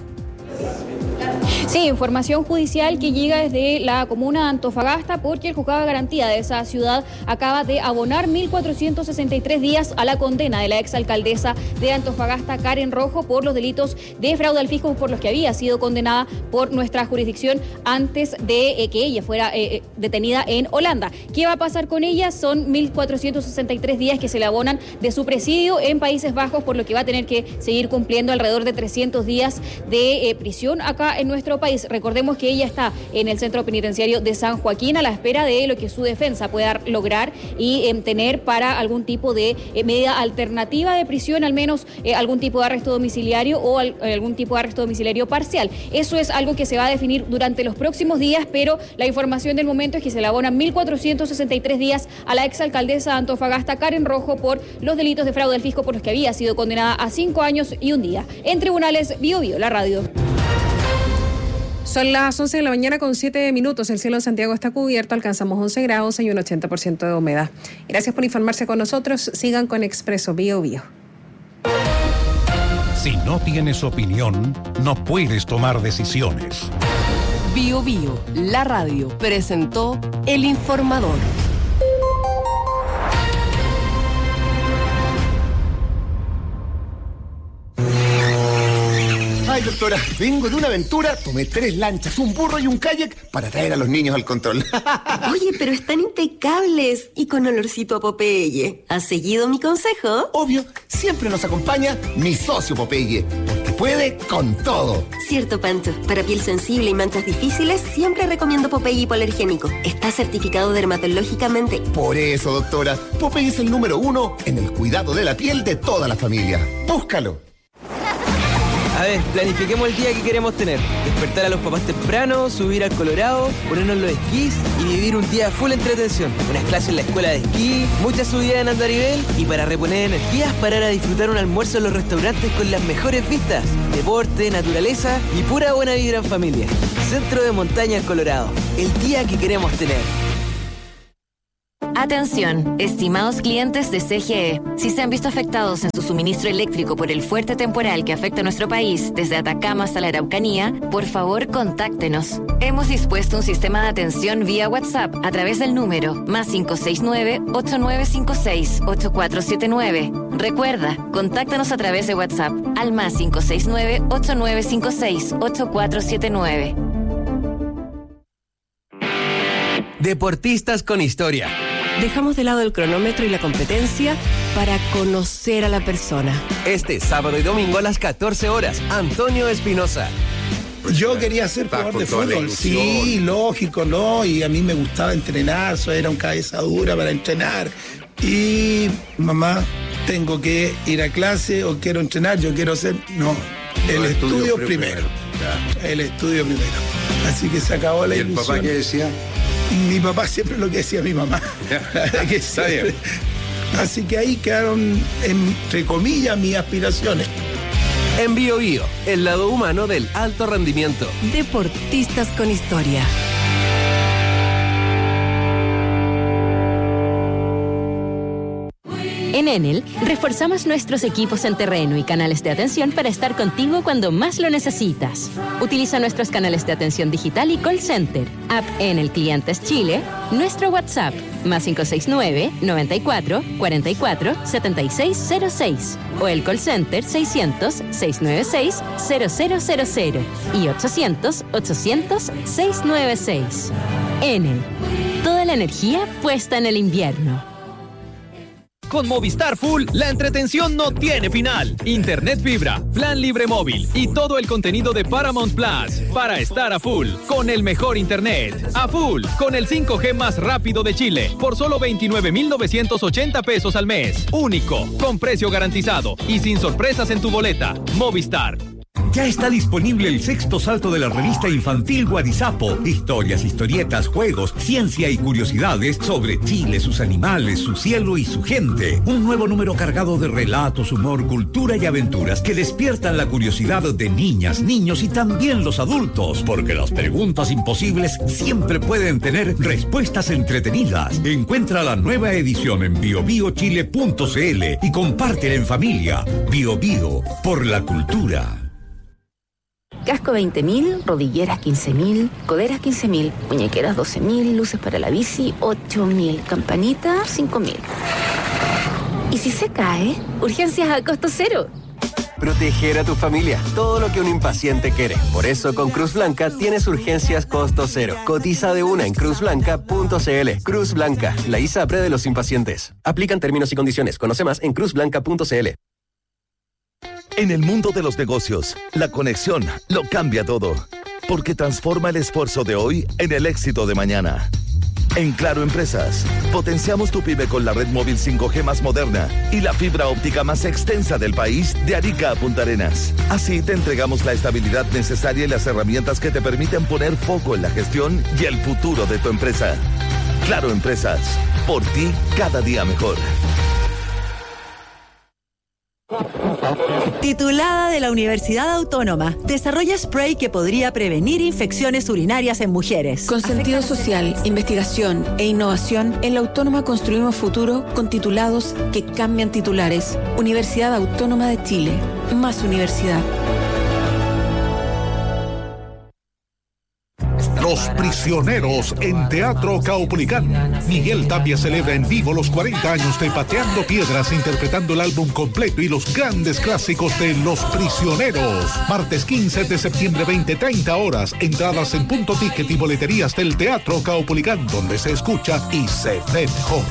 Sí, información judicial que llega desde la comuna de Antofagasta, porque el juzgado de garantía de esa ciudad acaba de abonar mil cuatrocientos sesenta y tres días a la condena de la exalcaldesa de Antofagasta, Karen Rojo, por los delitos de fraude al fisco por los que había sido condenada por nuestra jurisdicción antes de eh, que ella fuera eh, detenida en Holanda. ¿Qué va a pasar con ella? Son mil cuatrocientos sesenta y tres días que se le abonan de su presidio en Países Bajos, por lo que va a tener que seguir cumpliendo alrededor de trescientos días de eh, prisión acá en nuestro país. Recordemos que ella está en el centro penitenciario de San Joaquín a la espera de lo que su defensa pueda lograr y eh, tener para algún tipo de eh, medida alternativa de prisión, al menos eh, algún tipo de arresto domiciliario o al, algún tipo de arresto domiciliario parcial. Eso es algo que se va a definir durante los próximos días, pero la información del momento es que se le abonan mil cuatrocientos sesenta y tres días a la exalcaldesa de Antofagasta, Karen Rojo, por los delitos de fraude al fisco por los que había sido condenada a cinco años y un día. En tribunales, Bio Bio, la radio. Son las once de la mañana con siete minutos. El cielo en Santiago está cubierto, alcanzamos once grados y un ochenta por ciento de humedad. Gracias por informarse con nosotros. Sigan con Expreso Bio Bio. Si no tienes opinión, no puedes tomar decisiones. Bio Bio, la radio, presentó El Informador. Ay, doctora, vengo de una aventura, tomé tres lanchas, un burro y un kayak para traer a los niños al control. Oye, pero están impecables y con olorcito a Popeye. ¿Has seguido mi consejo? Obvio, siempre nos acompaña mi socio Popeye, porque puede con todo. Cierto, Pancho. Para piel sensible y manchas difíciles, siempre recomiendo Popeye hipoalergénico. Está certificado dermatológicamente. Por eso, doctora, Popeye es el número uno en el cuidado de la piel de toda la familia. Búscalo. A ver, planifiquemos el día que queremos tener. Despertar a los papás temprano, subir al Colorado, ponernos los esquís y vivir un día full entretención. Unas clases en la escuela de esquí, muchas subidas en andarivel y para reponer energías, parar a disfrutar un almuerzo en los restaurantes con las mejores vistas. Deporte, naturaleza y pura buena vibra en familia. Centro de Montaña El Colorado. El día que queremos tener. Atención, estimados clientes de C G E. Si se han visto afectados en su suministro eléctrico por el fuerte temporal que afecta a nuestro país, desde Atacama hasta la Araucanía, por favor contáctenos. Hemos dispuesto un sistema de atención vía WhatsApp a través del número más cinco seis nueve, ocho nueve cinco seis, ocho cuatro siete nueve. Recuerda, contáctanos a través de WhatsApp al más cinco seis nueve, ocho nueve cinco seis, ocho cuatro siete nueve. Deportistas con historia. Dejamos de lado el cronómetro y la competencia para conocer a la persona. Este sábado y domingo a las catorce horas, Antonio Espinosa. Yo quería ser jugador de fútbol, sí, lógico, ¿no? Y a mí me gustaba entrenar, eso era un cabeza dura para entrenar. Y mamá, tengo que ir a clase o quiero entrenar, yo quiero ser... No, el no, estudio, estudio primero. primero. Ya, el estudio primero. Así que se acabó la ¿Y ilusión. el papá qué decía? Mi papá siempre lo que decía mi mamá. que Está bien. Así que ahí quedaron, entre comillas, mis aspiraciones. En Bio Bio, el lado humano del alto rendimiento. Deportistas con historia. En Enel, reforzamos nuestros equipos en terreno y canales de atención para estar contigo cuando más lo necesitas. Utiliza nuestros canales de atención digital y call center, app Enel Clientes Chile, nuestro WhatsApp, más cinco seis nueve, noventa y cuatro, cuarenta y cuatro, setenta y seis cero seis, o el call center seiscientos, seiscientos noventa y seis, cero cero cero cero y ochocientos, ochocientos, seiscientos noventa y seis. Enel, toda la energía puesta en el invierno. Con Movistar Full, la entretención no tiene final. Internet fibra, plan libre móvil y todo el contenido de Paramount Plus para estar a full con el mejor internet. A full con el cinco G más rápido de Chile por solo veintinueve mil novecientos ochenta pesos al mes. Único, con precio garantizado y sin sorpresas en tu boleta. Movistar. Ya está disponible el sexto salto de la revista infantil Guarizapo. Historias, historietas, juegos, ciencia y curiosidades sobre Chile, sus animales, su cielo y su gente. Un nuevo número cargado de relatos, humor, cultura y aventuras que despiertan la curiosidad de niñas, niños y también los adultos. Porque las preguntas imposibles siempre pueden tener respuestas entretenidas. Encuentra la nueva edición en bio bio chile punto c l y compártela en familia. Bio Bio, por la cultura. Casco veinte mil, rodilleras quince mil, coderas quince mil, muñequeras doce mil, luces para la bici ocho mil, campanita cinco mil. ¿Y si se cae? Urgencias a costo cero. Proteger a tu familia, todo lo que un impaciente quiere. Por eso con Cruz Blanca tienes urgencias costo cero. Cotiza de una en cruz blanca punto c l. Cruz Blanca, la ISAPRE de los impacientes. Aplican términos y condiciones. Conoce más en cruz blanca punto c l. En el mundo de los negocios, la conexión lo cambia todo, porque transforma el esfuerzo de hoy en el éxito de mañana. En Claro Empresas, potenciamos tu pyme con la red móvil cinco G más moderna y la fibra óptica más extensa del país de Arica a Punta Arenas. Así te entregamos la estabilidad necesaria y las herramientas que te permiten poner foco en la gestión y el futuro de tu empresa. Claro Empresas, por ti cada día mejor. Titulada de la Universidad Autónoma, desarrolla spray que podría prevenir infecciones urinarias en mujeres. Con sentido social, investigación e innovación, en la Autónoma construimos futuro con titulados que cambian titulares. Universidad Autónoma de Chile. Más universidad. Los Prisioneros en Teatro Caupolicán. Miguel Tapia celebra en vivo los cuarenta años de Pateando Piedras, interpretando el álbum completo y los grandes clásicos de Los Prisioneros. Martes quince de septiembre, veinte treinta horas. Entradas en Punto Ticket y boleterías del Teatro Caupolicán, donde se escucha y se ve mejor.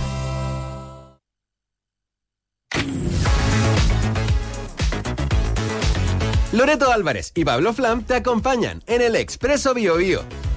Loreto Álvarez y Pablo Flam te acompañan en el Expreso Bio Bio.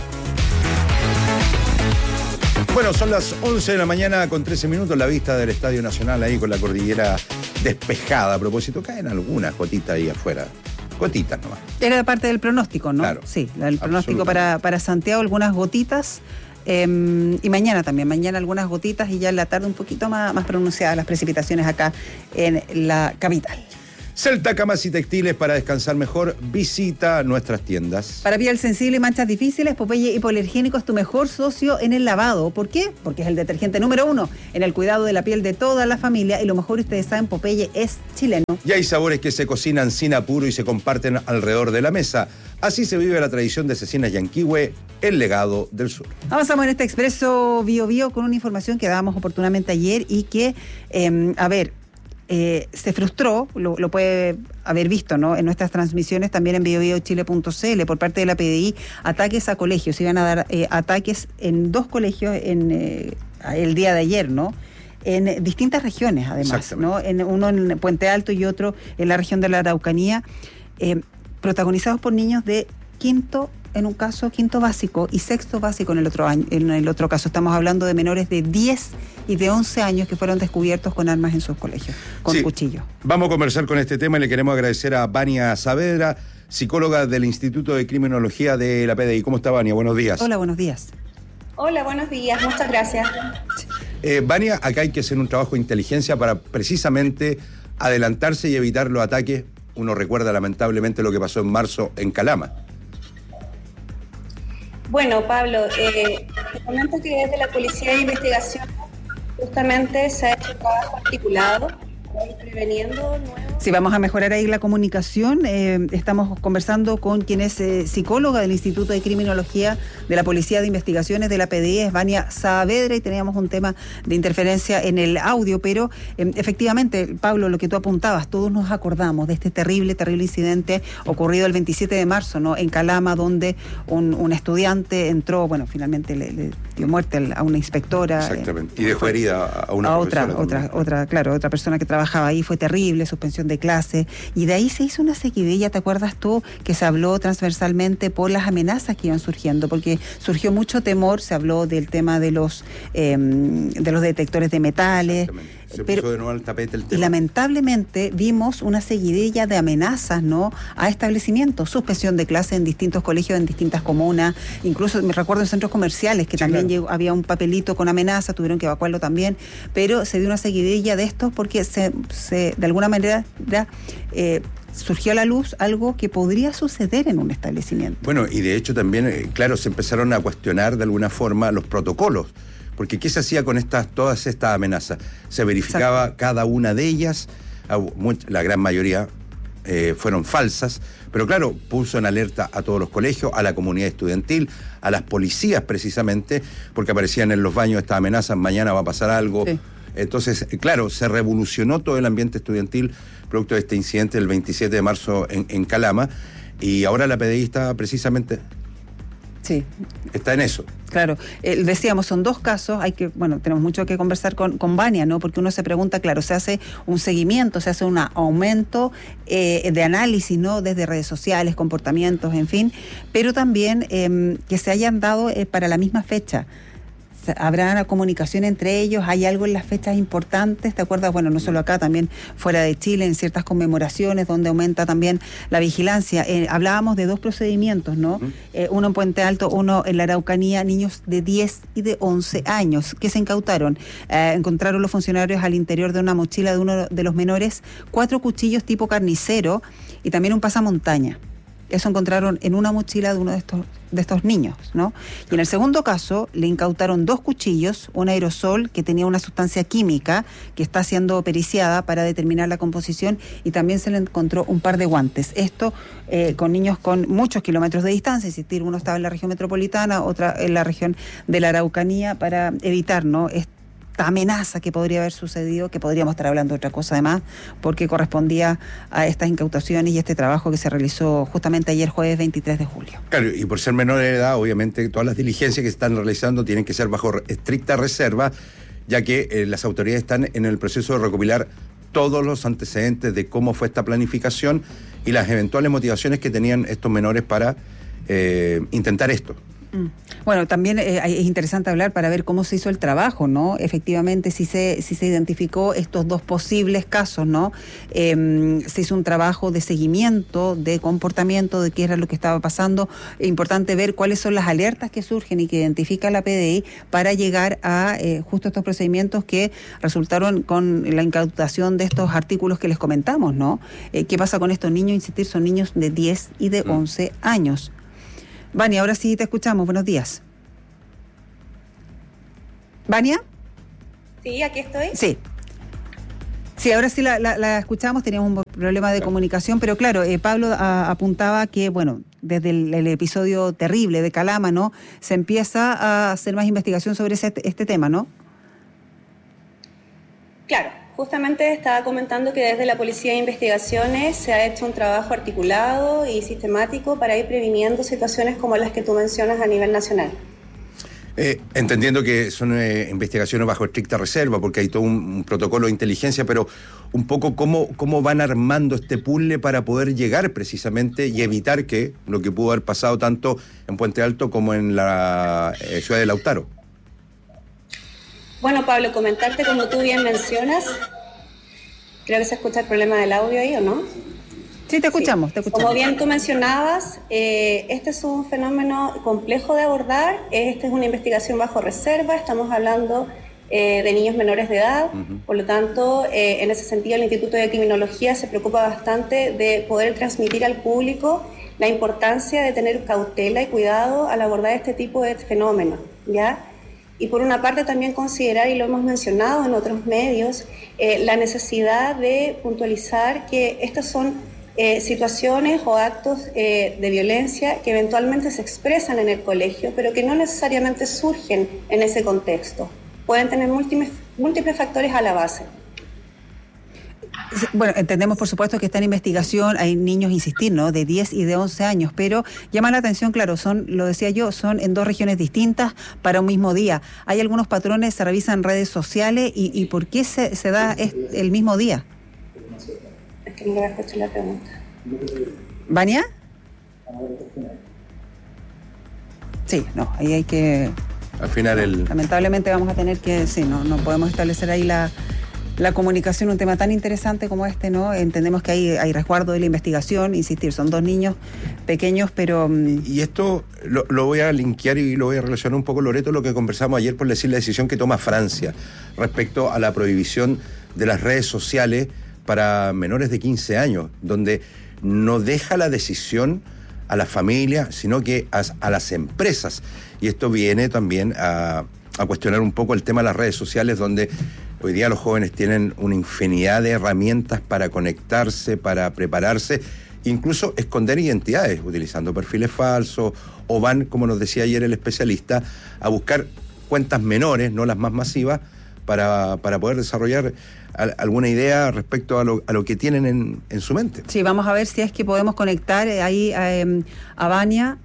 Bueno, son las once de la mañana con trece minutos, la vista del Estadio Nacional ahí con la cordillera despejada. A propósito, caen algunas gotitas ahí afuera. Gotitas nomás. Era parte del pronóstico, ¿no? Claro. Sí, el pronóstico para, para Santiago, algunas gotitas. Eh, y mañana también, mañana algunas gotitas y ya en la tarde un poquito más, más pronunciadas las precipitaciones acá en la capital. Celta Camas y Textiles, para descansar mejor, visita nuestras tiendas. Para piel sensible y manchas difíciles, Popeye Hipoalergénico es tu mejor socio en el lavado. ¿Por qué? Porque es el detergente número uno en el cuidado de la piel de toda la familia y lo mejor, ustedes saben, Popeye es chileno. Y hay sabores que se cocinan sin apuro y se comparten alrededor de la mesa. Así se vive la tradición de Cecinas Yanquihue, el legado del sur. Avanzamos en este Expreso Bio Bio con una información que dábamos oportunamente ayer y que, eh, a ver... Eh, se frustró, lo, lo puede haber visto, ¿no? En nuestras transmisiones también en bio bio chile punto c l por parte de la P D I, ataques a colegios. Iban a dar eh, ataques en dos colegios en eh, el día de ayer, ¿no? En distintas regiones, además, ¿no? En uno en Puente Alto y otro en la región de la Araucanía, eh, protagonizados por niños de quinto, en un caso quinto básico y sexto básico en el otro año, en el otro caso. Estamos hablando de menores de diez y de once años que fueron descubiertos con armas en sus colegios, con sí, cuchillos. Vamos a conversar con este tema y le queremos agradecer a Vania Saavedra, psicóloga del Instituto de Criminología de la P D I. ¿Cómo está, Vania? Buenos días. Hola, buenos días. Hola, buenos días. Muchas gracias. Eh, Vania, acá hay que hacer un trabajo de inteligencia para precisamente adelantarse y evitar los ataques. Uno recuerda lamentablemente lo que pasó en marzo en Calama. Bueno, Pablo, eh, te comento que desde la Policía de Investigación justamente se ha hecho un trabajo articulado preveniendo nuevos... Sí, vamos a mejorar ahí la comunicación. Eh, estamos conversando con quien es eh, psicóloga del Instituto de Criminología de la Policía de Investigaciones de la P D I, es Vania Saavedra, y teníamos un tema de interferencia en el audio, pero eh, efectivamente, Pablo, lo que tú apuntabas, todos nos acordamos de este terrible, terrible incidente ocurrido el veintisiete de marzo, ¿no? En Calama, donde un, un estudiante entró, bueno, finalmente le, le dio muerte a una inspectora. Exactamente, y dejó herida a una a otra, otra, otra, claro, otra persona que trabajaba ahí. Fue terrible, suspensión de clase, y de ahí se hizo una seguidilla, ¿te acuerdas tú? Que se habló transversalmente por las amenazas que iban surgiendo, porque surgió mucho temor, se habló del tema de los eh, de los detectores de metales. Se pero, puso de nuevo al tapete el tema. Y lamentablemente vimos una seguidilla de amenazas, ¿no? A establecimientos, suspensión de clase en distintos colegios, en distintas comunas, incluso me recuerdo en centros comerciales que sí, también claro. llegó, había un papelito con amenaza, tuvieron que evacuarlo también, pero se dio una seguidilla de esto porque se, se de alguna manera ya, eh, surgió a la luz algo que podría suceder en un establecimiento. Bueno, y de hecho también, eh, claro, se empezaron a cuestionar de alguna forma los protocolos. Porque ¿qué se hacía con estas, todas estas amenazas? Se verificaba Exacto. cada una de ellas, la gran mayoría eh, fueron falsas, pero claro, puso en alerta a todos los colegios, a la comunidad estudiantil, a las policías precisamente, porque aparecían en los baños estas amenazas, mañana va a pasar algo. Sí. Entonces, claro, se revolucionó todo el ambiente estudiantil producto de este incidente del veintisiete de marzo en, en Calama, y ahora la P D I está precisamente... Sí. Está en eso. Claro, eh, decíamos, son dos casos, hay que, bueno, tenemos mucho que conversar con, con Vania, ¿no? Porque uno se pregunta, claro, se hace un seguimiento, se hace un aumento eh, de análisis, ¿no? Desde redes sociales, comportamientos, en fin, pero también eh, que se hayan dado eh, para la misma fecha. ¿Habrá una comunicación entre ellos? ¿Hay algo en las fechas importantes? ¿Te acuerdas? Bueno, no solo acá, también fuera de Chile, en ciertas conmemoraciones donde aumenta también la vigilancia. Eh, hablábamos de dos procedimientos, ¿no? Uh-huh. Eh, uno en Puente Alto, uno en la Araucanía, niños de diez y de once años que se incautaron. Eh, encontraron los funcionarios al interior de una mochila de uno de los menores cuatro cuchillos tipo carnicero y también un pasamontaña. Eso encontraron en una mochila de uno de estos de estos niños, ¿no? Y en el segundo caso le incautaron dos cuchillos, un aerosol que tenía una sustancia química que está siendo periciada para determinar la composición, y también se le encontró un par de guantes. Esto eh, con niños con muchos kilómetros de distancia, es decir, uno estaba en la región metropolitana, otra en la región de la Araucanía, para evitar, ¿no?, esta amenaza que podría haber sucedido, que podríamos estar hablando de otra cosa además, porque correspondía a estas incautaciones y este trabajo que se realizó justamente ayer jueves veintitrés de julio. Claro, y por ser menor de edad, obviamente todas las diligencias que se están realizando tienen que ser bajo estricta reserva, ya que eh, las autoridades están en el proceso de recopilar todos los antecedentes de cómo fue esta planificación y las eventuales motivaciones que tenían estos menores para eh, intentar esto. Bueno, también eh, es interesante hablar para ver cómo se hizo el trabajo, ¿no? Efectivamente, si se si se identificó estos dos posibles casos, ¿no? Eh, se hizo un trabajo de seguimiento, de comportamiento, de qué era lo que estaba pasando. Es importante ver cuáles son las alertas que surgen y que identifica la P D I para llegar a eh, justo estos procedimientos que resultaron con la incautación de estos artículos que les comentamos, ¿no? Eh, ¿Qué pasa con estos niños? Insistir, son niños de diez y de once años. Vania, ahora sí te escuchamos. Buenos días. ¿Vania? Sí, aquí estoy. Sí. Sí, ahora sí la, la, la escuchamos. Teníamos un problema de comunicación, pero claro, eh, Pablo a, apuntaba que, bueno, desde el, el episodio terrible de Calama, ¿no?, se empieza a hacer más investigación sobre ese, este tema, ¿no? Claro. Justamente estaba comentando que desde la Policía de Investigaciones se ha hecho un trabajo articulado y sistemático para ir previniendo situaciones como las que tú mencionas a nivel nacional. Eh, entendiendo que son eh, investigaciones bajo estricta reserva, porque hay todo un, un protocolo de inteligencia, pero un poco cómo, cómo van armando este puzzle para poder llegar precisamente y evitar que lo que pudo haber pasado tanto en Puente Alto como en la eh, ciudad de Lautaro. Bueno, Pablo, comentarte, como tú bien mencionas, creo que se escucha el problema del audio ahí, ¿o no? Sí, te escuchamos, sí. te escuchamos. Como bien tú mencionabas, eh, este es un fenómeno complejo de abordar, esta es una investigación bajo reserva, estamos hablando eh, de niños menores de edad, uh-huh. Por lo tanto, eh, en ese sentido el Instituto de Criminología se preocupa bastante de poder transmitir al público la importancia de tener cautela y cuidado al abordar este tipo de fenómenos, ¿ya? Y por una parte también considerar, y lo hemos mencionado en otros medios, eh, la necesidad de puntualizar que estas son eh, situaciones o actos eh, de violencia que eventualmente se expresan en el colegio, pero que no necesariamente surgen en ese contexto. Pueden tener múltiples, múltiples factores a la base. Bueno, entendemos por supuesto que está en investigación, hay niños, insistir, ¿no?, de diez y de once años, pero llama la atención, claro, son, lo decía yo, son en dos regiones distintas para un mismo día. ¿Hay algunos patrones, se revisan redes sociales y, y por qué se, se da el mismo día? Es que no le voy a escuchar la pregunta. ¿Vania? Sí, no, ahí hay que... Al final el... Lamentablemente vamos a tener que, sí, no, no podemos establecer ahí la... La comunicación, un tema tan interesante como este, ¿no? Entendemos que hay, hay resguardo de la investigación, insistir, son dos niños pequeños, pero... Y esto lo, lo voy a linkear y lo voy a relacionar un poco, Loreto, lo que conversamos ayer por decir la decisión que toma Francia respecto a la prohibición de las redes sociales para menores de quince años, donde no deja la decisión a la familia, sino que a, a las empresas. Y esto viene también a, a cuestionar un poco el tema de las redes sociales, donde... Hoy día los jóvenes tienen una infinidad de herramientas para conectarse, para prepararse, incluso esconder identidades, utilizando perfiles falsos, o van, como nos decía ayer el especialista, a buscar cuentas menores, no las más masivas, para, para poder desarrollar a, alguna idea respecto a lo, a lo que tienen en, en su mente. Sí, vamos a ver si es que podemos conectar ahí a, a Vania.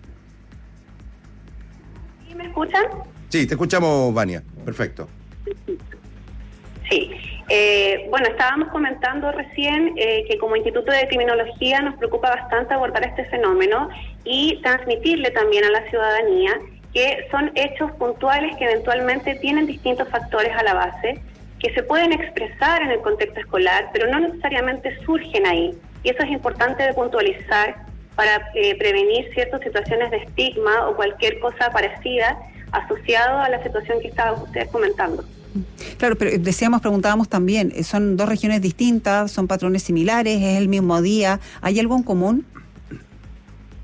¿Sí me escuchan? Sí, te escuchamos, Vania. Perfecto. Sí, eh, bueno, estábamos comentando recién eh, que como Instituto de Criminología nos preocupa bastante abordar este fenómeno y transmitirle también a la ciudadanía que son hechos puntuales que eventualmente tienen distintos factores a la base, que se pueden expresar en el contexto escolar, pero no necesariamente surgen ahí. Y eso es importante de puntualizar para eh, prevenir ciertas situaciones de estigma o cualquier cosa parecida asociado a la situación que estaban ustedes comentando. Claro, pero decíamos, preguntábamos también, son dos regiones distintas, son patrones similares, es el mismo día, ¿hay algo en común?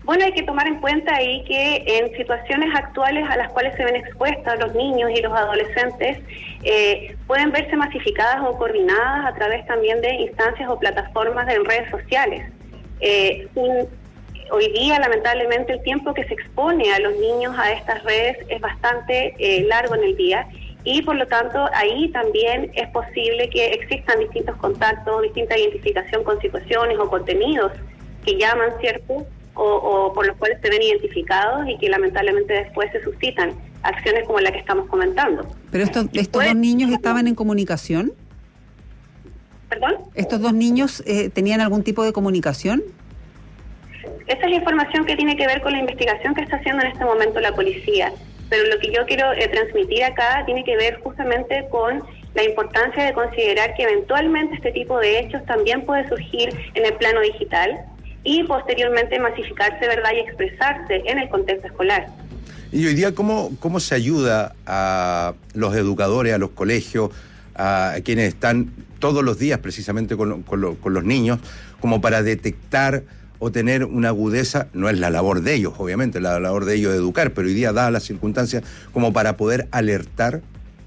Bueno, hay que tomar en cuenta ahí que en situaciones actuales a las cuales se ven expuestos los niños y los adolescentes, eh, pueden verse masificadas o coordinadas a través también de instancias o plataformas en redes sociales. Eh, un, hoy día, lamentablemente, el tiempo que se expone a los niños a estas redes es bastante eh, largo en el día, y por lo tanto ahí también es posible que existan distintos contactos, distinta identificación con situaciones o contenidos que llaman, ¿cierto?, O, o por los cuales se ven identificados y que lamentablemente después se suscitan acciones como la que estamos comentando. ¿Pero estos, estos dos niños estaban en comunicación? ¿Perdón? ¿Estos dos niños eh, tenían algún tipo de comunicación? Esta es información que tiene que ver con la investigación que está haciendo en este momento la policía, pero lo que yo quiero eh, transmitir acá tiene que ver justamente con la importancia de considerar que eventualmente este tipo de hechos también puede surgir en el plano digital y posteriormente masificarse, ¿verdad?, y expresarse en el contexto escolar. Y hoy día, ¿cómo, cómo se ayuda a los educadores, a los colegios, a quienes están todos los días precisamente con, con, lo, con los niños, como para detectar o tener una agudeza? No es la labor de ellos, obviamente, la labor de ellos es educar, pero hoy día, dadas las circunstancias, como para poder alertar.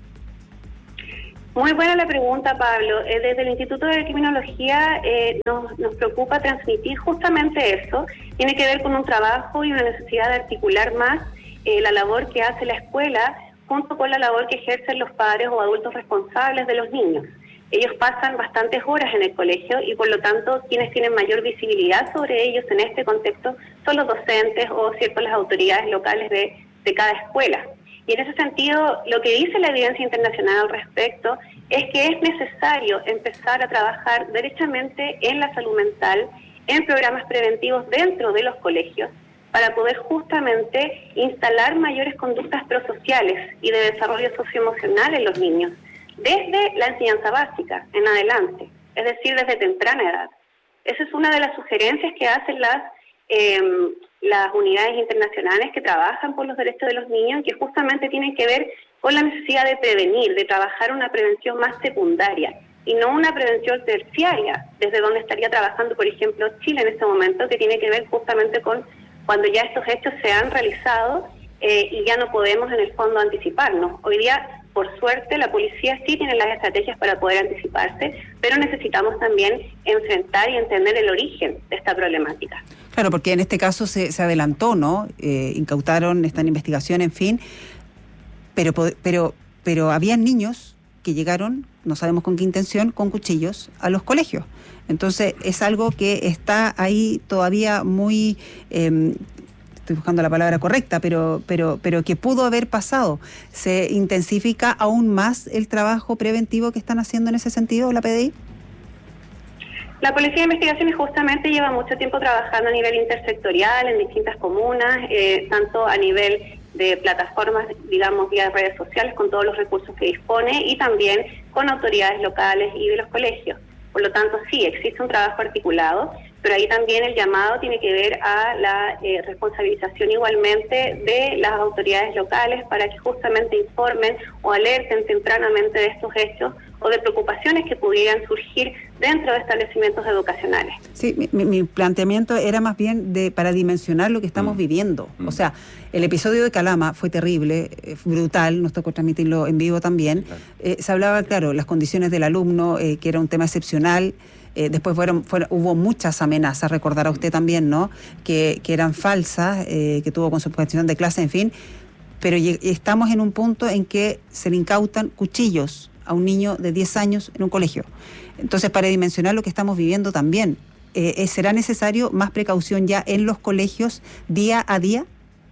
Muy buena la pregunta, Pablo. Eh, desde el Instituto de Criminología eh, nos, nos preocupa transmitir justamente eso. Tiene que ver con un trabajo y una necesidad de articular más eh, la labor que hace la escuela junto con la labor que ejercen los padres o adultos responsables de los niños. Ellos pasan bastantes horas en el colegio y por lo tanto quienes tienen mayor visibilidad sobre ellos en este contexto son los docentes o cierto las autoridades locales de, de cada escuela. Y en ese sentido, lo que dice la evidencia internacional al respecto es que es necesario empezar a trabajar derechamente en la salud mental, en programas preventivos dentro de los colegios, para poder justamente instalar mayores conductas prosociales y de desarrollo socioemocional en los niños, desde la enseñanza básica en adelante, es decir, desde temprana edad. Esa es una de las sugerencias que hacen las eh, las unidades internacionales que trabajan por los derechos de los niños, que justamente tienen que ver con la necesidad de prevenir, de trabajar una prevención más secundaria y no una prevención terciaria, desde donde estaría trabajando, por ejemplo, Chile en este momento, que tiene que ver justamente con cuando ya estos hechos se han realizado eh, y ya no podemos en el fondo anticiparnos. Hoy día, por suerte, la policía sí tiene las estrategias para poder anticiparse, pero necesitamos también enfrentar y entender el origen de esta problemática. Claro, porque en este caso se, se adelantó, ¿no? Eh, incautaron, está en investigación, en fin, pero, pero, pero habían niños que llegaron, no sabemos con qué intención, con cuchillos a los colegios. Entonces es algo que está ahí todavía muy... Eh, estoy buscando la palabra correcta, pero, pero, pero que pudo haber pasado. ¿Se intensifica aún más el trabajo preventivo que están haciendo en ese sentido, la P D I? La Policía de Investigaciones justamente lleva mucho tiempo trabajando a nivel intersectorial en distintas comunas, eh, tanto a nivel de plataformas, digamos, vía redes sociales, con todos los recursos que dispone, y también con autoridades locales y de los colegios. Por lo tanto, sí, existe un trabajo articulado, pero ahí también el llamado tiene que ver a la eh, responsabilización igualmente de las autoridades locales para que justamente informen o alerten tempranamente de estos hechos o de preocupaciones que pudieran surgir dentro de establecimientos educacionales. Sí, mi, mi planteamiento era más bien de para dimensionar lo que estamos mm. viviendo. Mm. O sea, el episodio de Calama fue terrible, eh, brutal, nos tocó transmitirlo en vivo también. Claro. Eh, se hablaba, claro, las condiciones del alumno, eh, que era un tema excepcional. Eh, después fueron, fueron, hubo muchas amenazas, recordará usted también, ¿no? Que, que eran falsas, eh, que tuvo con suspensión de clase, en fin. Pero estamos en un punto en que se le incautan cuchillos a un niño de diez años en un colegio. Entonces, para dimensionar lo que estamos viviendo también, eh, ¿será necesario más precaución ya en los colegios día a día?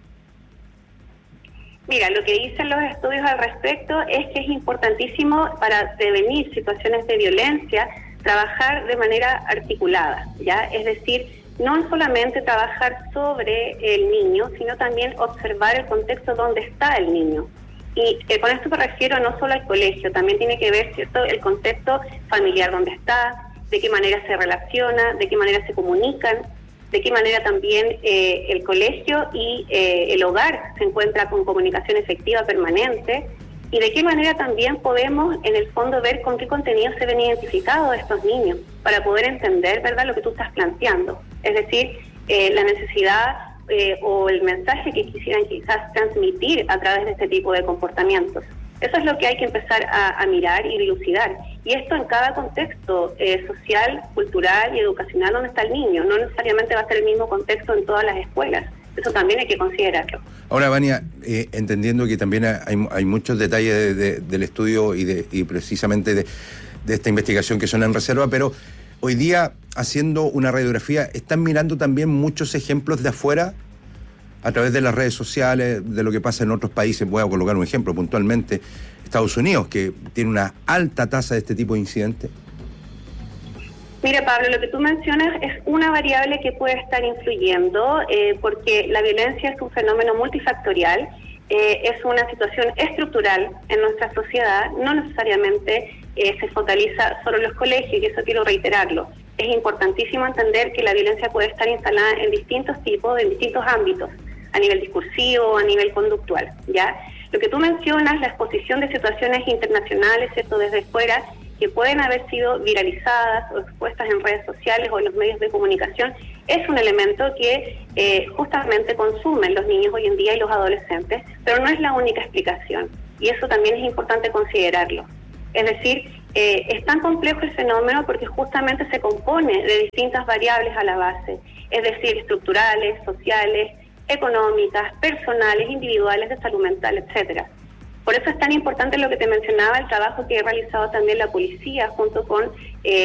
Mira, lo que dicen los estudios al respecto es que es importantísimo para prevenir situaciones de violencia trabajar de manera articulada, ¿ya? Es decir, no solamente trabajar sobre el niño, sino también observar el contexto donde está el niño. Y eh, con esto me refiero no solo al colegio, también tiene que ver, ¿cierto?, el contexto familiar donde está, de qué manera se relaciona, de qué manera se comunican, de qué manera también eh, el colegio y eh, el hogar se encuentra con comunicación efectiva permanente, y de qué manera también podemos, en el fondo, ver con qué contenido se ven identificados estos niños, para poder entender, ¿verdad?, lo que tú estás planteando. Es decir, eh, la necesidad eh, o el mensaje que quisieran quizás transmitir a través de este tipo de comportamientos. Eso es lo que hay que empezar a, a mirar y dilucidar. Y esto en cada contexto eh, social, cultural y educacional donde está el niño. No necesariamente va a ser el mismo contexto en todas las escuelas. Eso también hay que considerarlo. Ahora, Vania, eh, entendiendo que también hay, hay muchos detalles de, de, del estudio y, de, y precisamente de, de esta investigación que son en reserva, pero hoy día, haciendo una radiografía, ¿están mirando también muchos ejemplos de afuera? A través de las redes sociales, de lo que pasa en otros países. Voy a colocar un ejemplo puntualmente. Estados Unidos, que tiene una alta tasa de este tipo de incidentes. Mira, Pablo, lo que tú mencionas es una variable que puede estar influyendo, eh, porque la violencia es un fenómeno multifactorial, eh, es una situación estructural en nuestra sociedad, no necesariamente eh, se focaliza solo en los colegios, y eso quiero reiterarlo. Es importantísimo entender que la violencia puede estar instalada en distintos tipos, en distintos ámbitos, a nivel discursivo, a nivel conductual, ¿ya? Lo que tú mencionas, la exposición de situaciones internacionales, ¿cierto?, desde fuera, que pueden haber sido viralizadas o expuestas en redes sociales o en los medios de comunicación, es un elemento que eh, justamente consumen los niños hoy en día y los adolescentes, pero no es la única explicación, y eso también es importante considerarlo. Es decir, eh, es tan complejo el fenómeno porque justamente se compone de distintas variables a la base, es decir, estructurales, sociales, económicas, personales, individuales, de salud mental, etcétera. Por eso es tan importante lo que te mencionaba, el trabajo que ha realizado también la policía junto con eh,